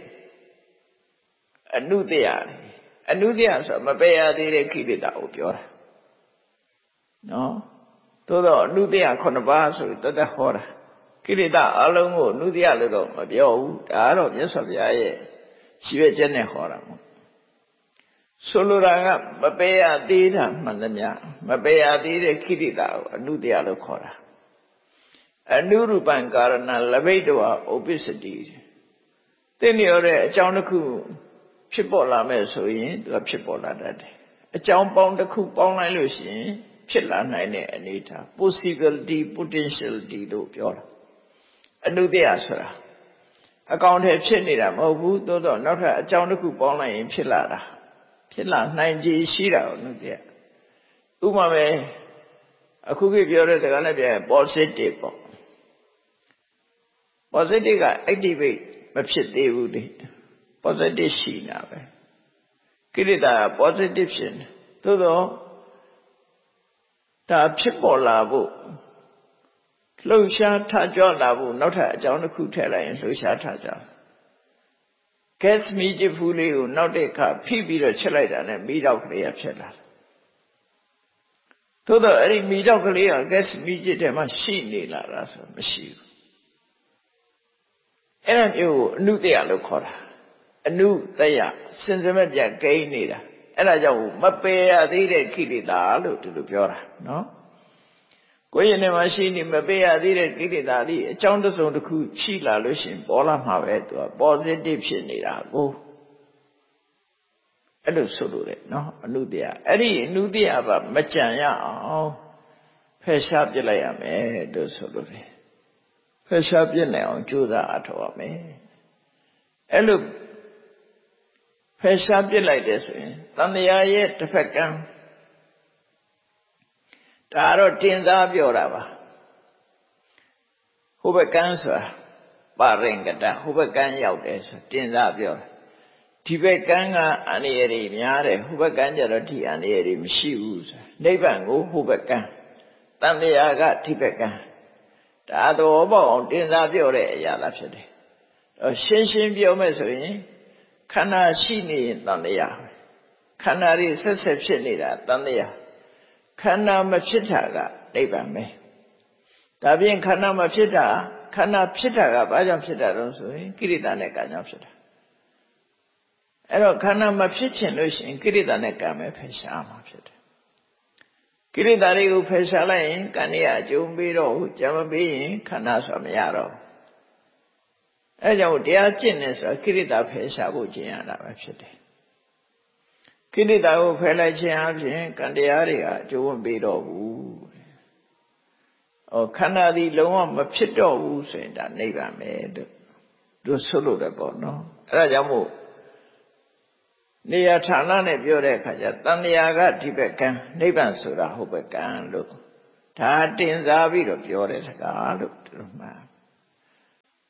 တဲ့အနုတ္တယအနုတ္တယဆိုမပယ်ရသေးတဲ့ခိတ္တတာကိုပြောတာနော်သို့တော့အနုတ္တယခုနှစ်ပါးဆိုတသက်ဟောတာခိတ္တတာအလုံးကိုအနုတ္တယလို့တော့မပြောဘူးဒါကတော့မြတ်စွာဘုရားရဲ့ရှိပဲချက်နဲ့ဟောတာမို့ဆိုလိုတာကမပယ်ရသေးတာမှန်သမျှမပယ်ရသေးတဲ့ခိတ္တတာကိုအနုတ္တယလို့ခေါ်တာအနုရူပံကာရဏလဘိတဝဥပ္ပစ္စတိသိနေရတဲ့အကြောင်းတစ်ခုဖြစ်ပေါ်လာမယ်ဆိုရင်သူကဖြစ်ပေါ်လာတတ်တယ်အကြောင်းပေါင်းတစ်ခုပေါင်းလိုက်လို့ရှိရင်ဖြစ်လာနိုင်တဲ့အနေအထား possibility potentiality လို့ပြောတာအနုတ္တယဆိုတာအကောင်ထဲဖြစ်နေတာမဟုတ်ဘူးသို့တော့နောက်ထပ်အကြောင်းတစ်ခုပေါင်းလိုက်ရင်ဖြစ်လာတာဖြစ်လာနိုင်ခြေရှိတာကိုအနုတ္တယဥပမာပဲအခုခေတ်ပြောတဲ့စကားနဲ့ပြန် positive ပေါ့ positive က activate မဖြစ်သေးဘူးလေ positive ရှိနေတာပဲကိလေသာ positive ဖြစ်နေသို့တော့ဒါဖြစ်ပေါ်လာဖို့လှုပ်ရှားထကြွလာဖို့နောက်ထပ်အကြောင်းတစ်ခုထည့်လိုက်ရင်လှုပ်ရှားထကြွ gas မီးချစ်ဖူးလေးကိုနောက်တဲ့အခါဖိပြီးတော့ချက်လိုက်တာနဲ့မီးတောက်ကလေးကဖြစ်လာတယ်သို့တော့အဲ့ဒီမီးတောက်ကလေးက gas မီးချစ်ထဲမှာရှိနေလာတာဆိုမရှိဘူးအဲ့ဒါမျိုးကိုအနုတ္တယလို့ခေါ်တာအနုတ္တယစင်စမဲ့ပြန်ကိန်းနေတာအဲ့ဒါကြောင့်မပယ်ရသေးတဲ့ခိလေသာလို့ဒီလိုပြောတာနော်ကိုယ်ရင်ထဲမှာရှိနေမပယ်ရသေးတဲ့ခိလေသာလေးအကြောင်းတစ်စုံတစ်ခုရှိလာလို့ရှိရင်ပေါ်လာမှာပဲသူက positive ဖြစ်နေတာကိုအဲ့လိုဆိုလို့လေနော်အနုတ္တယအဲ့ဒီအနုတ္တယကမကြံရအောင်ဖယ်ရှားပြစ်လိုက်ရမယ်လို့ဆိုလို့လေဖယ်ရှားပြစ်နိုင်အောင်ကြိုးစားအထောက်ရမယ်အဲ့လိုဖယ်ရှားပြစ်လိုက်တယ်ဆိုရင်တန်တရားရဲ့တစ်ဖက်ကံဒါတော့တင်စားပြောတာပါဟိုဘက်ကံဆိုတာပါရင်ကတဟိုဘက်ကံရောက်တယ်ဆိုတင်စားပြောတာဒီဘက်ကံကအန္တရာယ်တွေများတယ်ဟိုဘက်ကံကျတော့ဒီအန္တရာယ်တွေမရှိဘူးဆိုနိဗ္ဗာန်ကိုဟိုဘက်ကံတန်တရားကဒီဘက်ကံဒါတော့ပေါ့အောင်တင်စားပြောတဲ့အရာလားဖြစ်တယ်တော့ရှင်းရှင်းပြောမယ်ဆိုရင်ခန္ဓာရှိနေရင်တန်တရားခန္ဓာတွေဆက်ဆက်ဖြစ်နေတာတန်တရားခန္ဓာမဖြစ်တာကနိဗ္ဗာန်ပဲဒါပြင်ခန္ဓာမဖြစ်တာခန္ဓာဖြစ်တာကဘာကြောင့်ဖြစ်တာလဲဆိုရင်ကိရိတာနဲ့ကံကြောင့်ဖြစ်တာအဲ့တော့ခန္ဓာမဖြစ်ချင်လို့ရှိရင်ကိရိတာနဲ့ကံပဲဖယ်ရှားမှာဖြစ်တယ်ကိရိတာတွေကိုဖယ်ရှားလိုက်ရင်ကံတွေအကျုံးပေးတော့ကြံမပေးရင်ခန္ဓာဆိုမရတော့အဲကြောင့်တရားကျင့်နေဆိုတာကိရိတာဖယ်ရှားဖို့ကျင့်ရတာပဲဖြစ်တယ်ကိလေသာကိုဖယ်လိုက်ခြင်းအပြင်ကံတရားတွေကအကျိုးဝင်ပေးတော့ဘူး။ဟောခန္ဓာဒီလုံးဝမဖြစ်တော့ဘူးဆိုရင်ဒါနိဗ္ဗာန်ပဲတို့တို့ဆိုလို့တယ်ပေါ့နော်။အဲဒါကြောင့်မို့နေရာဌာနနဲ့ပြောတဲ့အခါကျတန်တရားကဒီဘက်ကံနိဗ္ဗာန်ဆိုတာဟိုဘက်ကံလို့ဒါတင်စားပြီးတော့ပြောတဲ့စကားလို့တို့မှာ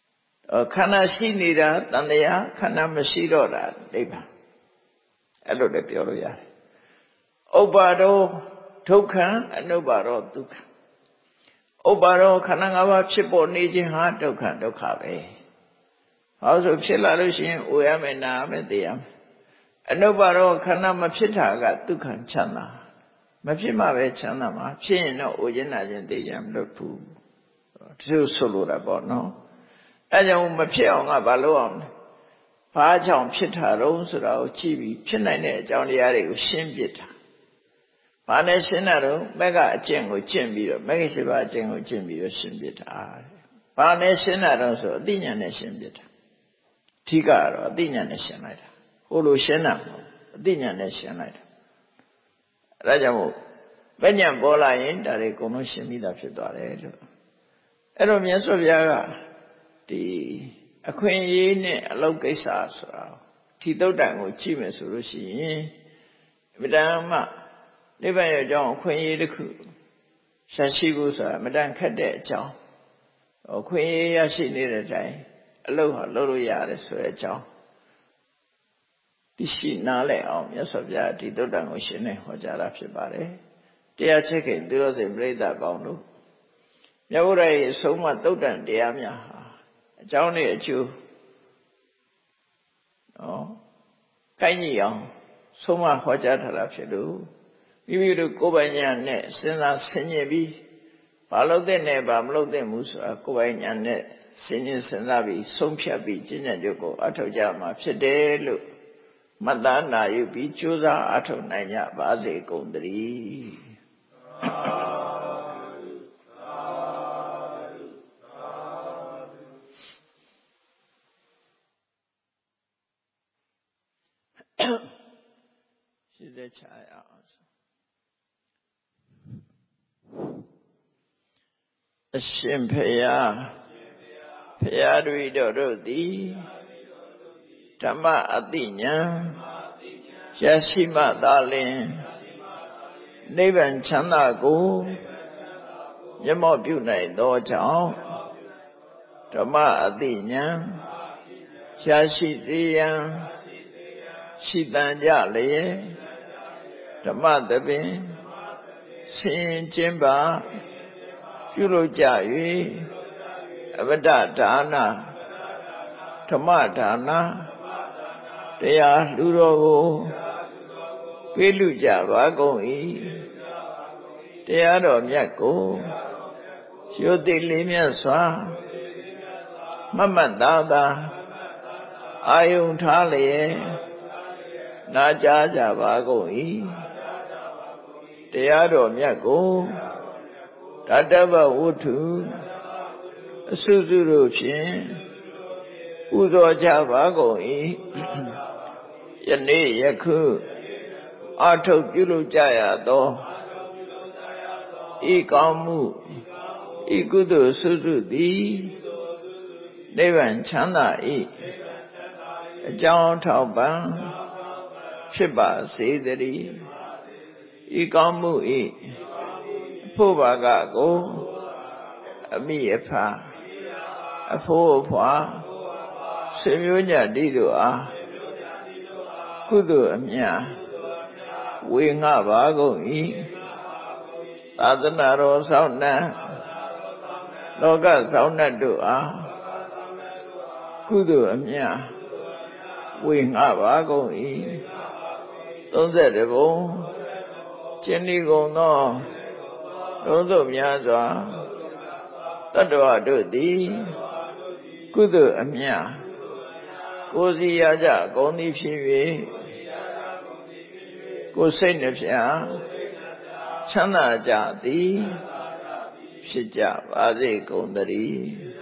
ခန္ဓာရှိနေတာတန်တရားခန္ဓာမရှိတော့တာနိဗ္ဗာန်အဲ့လိုလည်းပြောလို့ရတယ်ဥပ္ပါဒောဒုက္ခအနုပ္ပါဒောဒုက္ခဥပ္ပါဒောခန္ဓာ၅ပါးဖြစ်ပေါ်နေခြင်းဟာဒုက္ခဒုက္ခပဲဟောဆိုဖြစ်လာလို့ရှိရင်အိုရမယ်နာရမယ်သိရမယ်အနုပ္ပါဒောခန္ဓာမဖြစ်တာကဒုက္ခချမ်းသာမဖြစ်မှပဲချမ်းသာမှာဖြစ်ရင်တော့အိုခြင်းနာခြင်းသိခြင်းမလုပ်ဘူးဒီလိုဆိုလိုတာပေါ့နော်အဲကြောင့်မဖြစ်အောင်ကဘာလုပ်အောင်လဲဘာကြောင့်ဖြစ်တာတော့ဆိုတာကိုကြည့်ပြီးဖြစ်နိုင်တဲ့အကြောင်းတရားတွေကိုရှင်းပြတာဘာနဲ့ရှင်းတာတော့မက်ကအကျင့်ကိုကျင့်ပြီးတော့မက်ကိရှိပါအကျင့်ကိုကျင့်ပြီးတော့ရှင်းပြတာဘာနဲ့ရှင်းတာတော့ဆိုအသိဉာဏ်နဲ့ရှင်းပြတာအဓိကတော့အသိဉာဏ်နဲ့ရှင်းလိုက်တာဟိုလိုရှင်းတာမဟုတ်အသိဉာဏ်နဲ့ရှင်းလိုက်တာအဲဒါကြောင့်မို့မဉဏ်ပေါ်လာရင်ဒါတွေအကုန်လုံးရှင်းပြီးသားဖြစ်သွားတယ်လို့အဲ့တော့မြတ်စွာဘုရားကဒီအခွင့်အရေးနဲ့အလုပ်ကိစ္စဆိုတာဒီသုတ်တန်ကိုကြည့်မယ်ဆိုလို့ရှိရင်အမြဲတမ်းမှနိဗ္ဗာန်ရဲ့အကြောင်းအခွင့်အရေးတစ်ခုရှာရှိဖို့ဆိုတာအမြဲတမ်းခက်တဲ့အကြောင်းအခွင့်အရေးရရှိနေတဲ့အတိုင်းအလုပ်ဟာလုပ်လို့ရတယ်ဆိုတဲ့အကြောင်းသိရှိနားလည်အောင်မြတ်စွာဘုရားဒီသုတ်တန်ကိုရှင်းနေဟောကြားတာဖြစ်ပါတယ်တရားချက်ခင်သူတော်စင်ပြိဿပေါင်းတို့မြတ်ဗုဒ္ဓရဲ့အဆုံးအမသုတ်တန်တရားများဟာအကြောင်းနဲ့အကျိုးနော်ကိုင်းကြီးအောင်ဆုံးမဟောကြားထားတာဖြစ်လို့မိမိတို့ကိုယ်ပိုင်ဉာဏ်နဲ့စဉ်းစားဆင်ခြင်ပြီးဘာလို့တဲ့နဲ့ဘာမလို့တဲ့မှုဆိုတာကိုယ်ပိုင်ဉာဏ်နဲ့စဉ်းကျင်စဉ်းစားပြီးဆုံးဖြတ်ပြီးကျင့်ကြံကြကိုအထောက်ကြမှာဖြစ်တယ်လို့မတ္တနာယူပြီးကြိုးစားအထောက်နိုင်ကြပါစေကုန်သတည်းရှိတဲ့ချာရအောင်အရှင်ဖယားဖယားတို့တို့သည်ဓမ္မအတိညာရရှိမှသာလျှင်နိဗ္ဗာန်ချမ်းသာကိုမျက်မှောက်ပြုနိုင်သောကြောင့်ဓမ္မအတိညာရရှိစေရန်ရှိတန်ကြလျက်ဓမ္မသဘင်ဆင်ကျင်းပါပြုလုပ်ကြ၍အဝတ္တဒါနဓမ္မဒါနတရားလူတော်ကိုပေးလူကြပါကုန်၏တရားတော်မြတ်ကိုရိုသေလေးမြတ်စွာမမတ်သာသာအာယုံထားလျက်နာကြားကြပါကုန်၏တရားတော်မြတ်ကိုတတ္တဗဝုထုအစုစုတို့ဖြင့်ပူဇော်ကြပါကုန်၏ယနေ့ယခုအထုပ်ပြုလုပ်ကြရသောဤကောင်းမှုဤကုသိုလ်စုစုသည်နိဗ္ဗာန်ချမ်းသာ၏အကြောင်းထောက်ပံ့ဖြစ်ပါစေတည်းဤကောင်းမှု၏အဖို့ဘာကကိုအမိအဖအဖို့အဖွာဆွေမျိုးညတိတို့အားကုသိုလ်အမြတ်ဝေငှပါကုန်၏သာသနာတော်ဆောင်နှံလောကဆောင်နှံတို့အားကုသိုလ်အမြတ်ဝေငှပါကုန်၏သုံးဆယ်တဘုံကျင့်ဤကုန်သောလုံးစုံများစွာတတ္တဝတို့သည်ကုသိုလ်အမြတ်ကိုယ်စီရကြကုန်သည်ဖြစ်၍ကိုယ်စိတ်နှဖျားချမ်းသာကြသည်ဖြစ်ကြပါစေကုန်သတည်း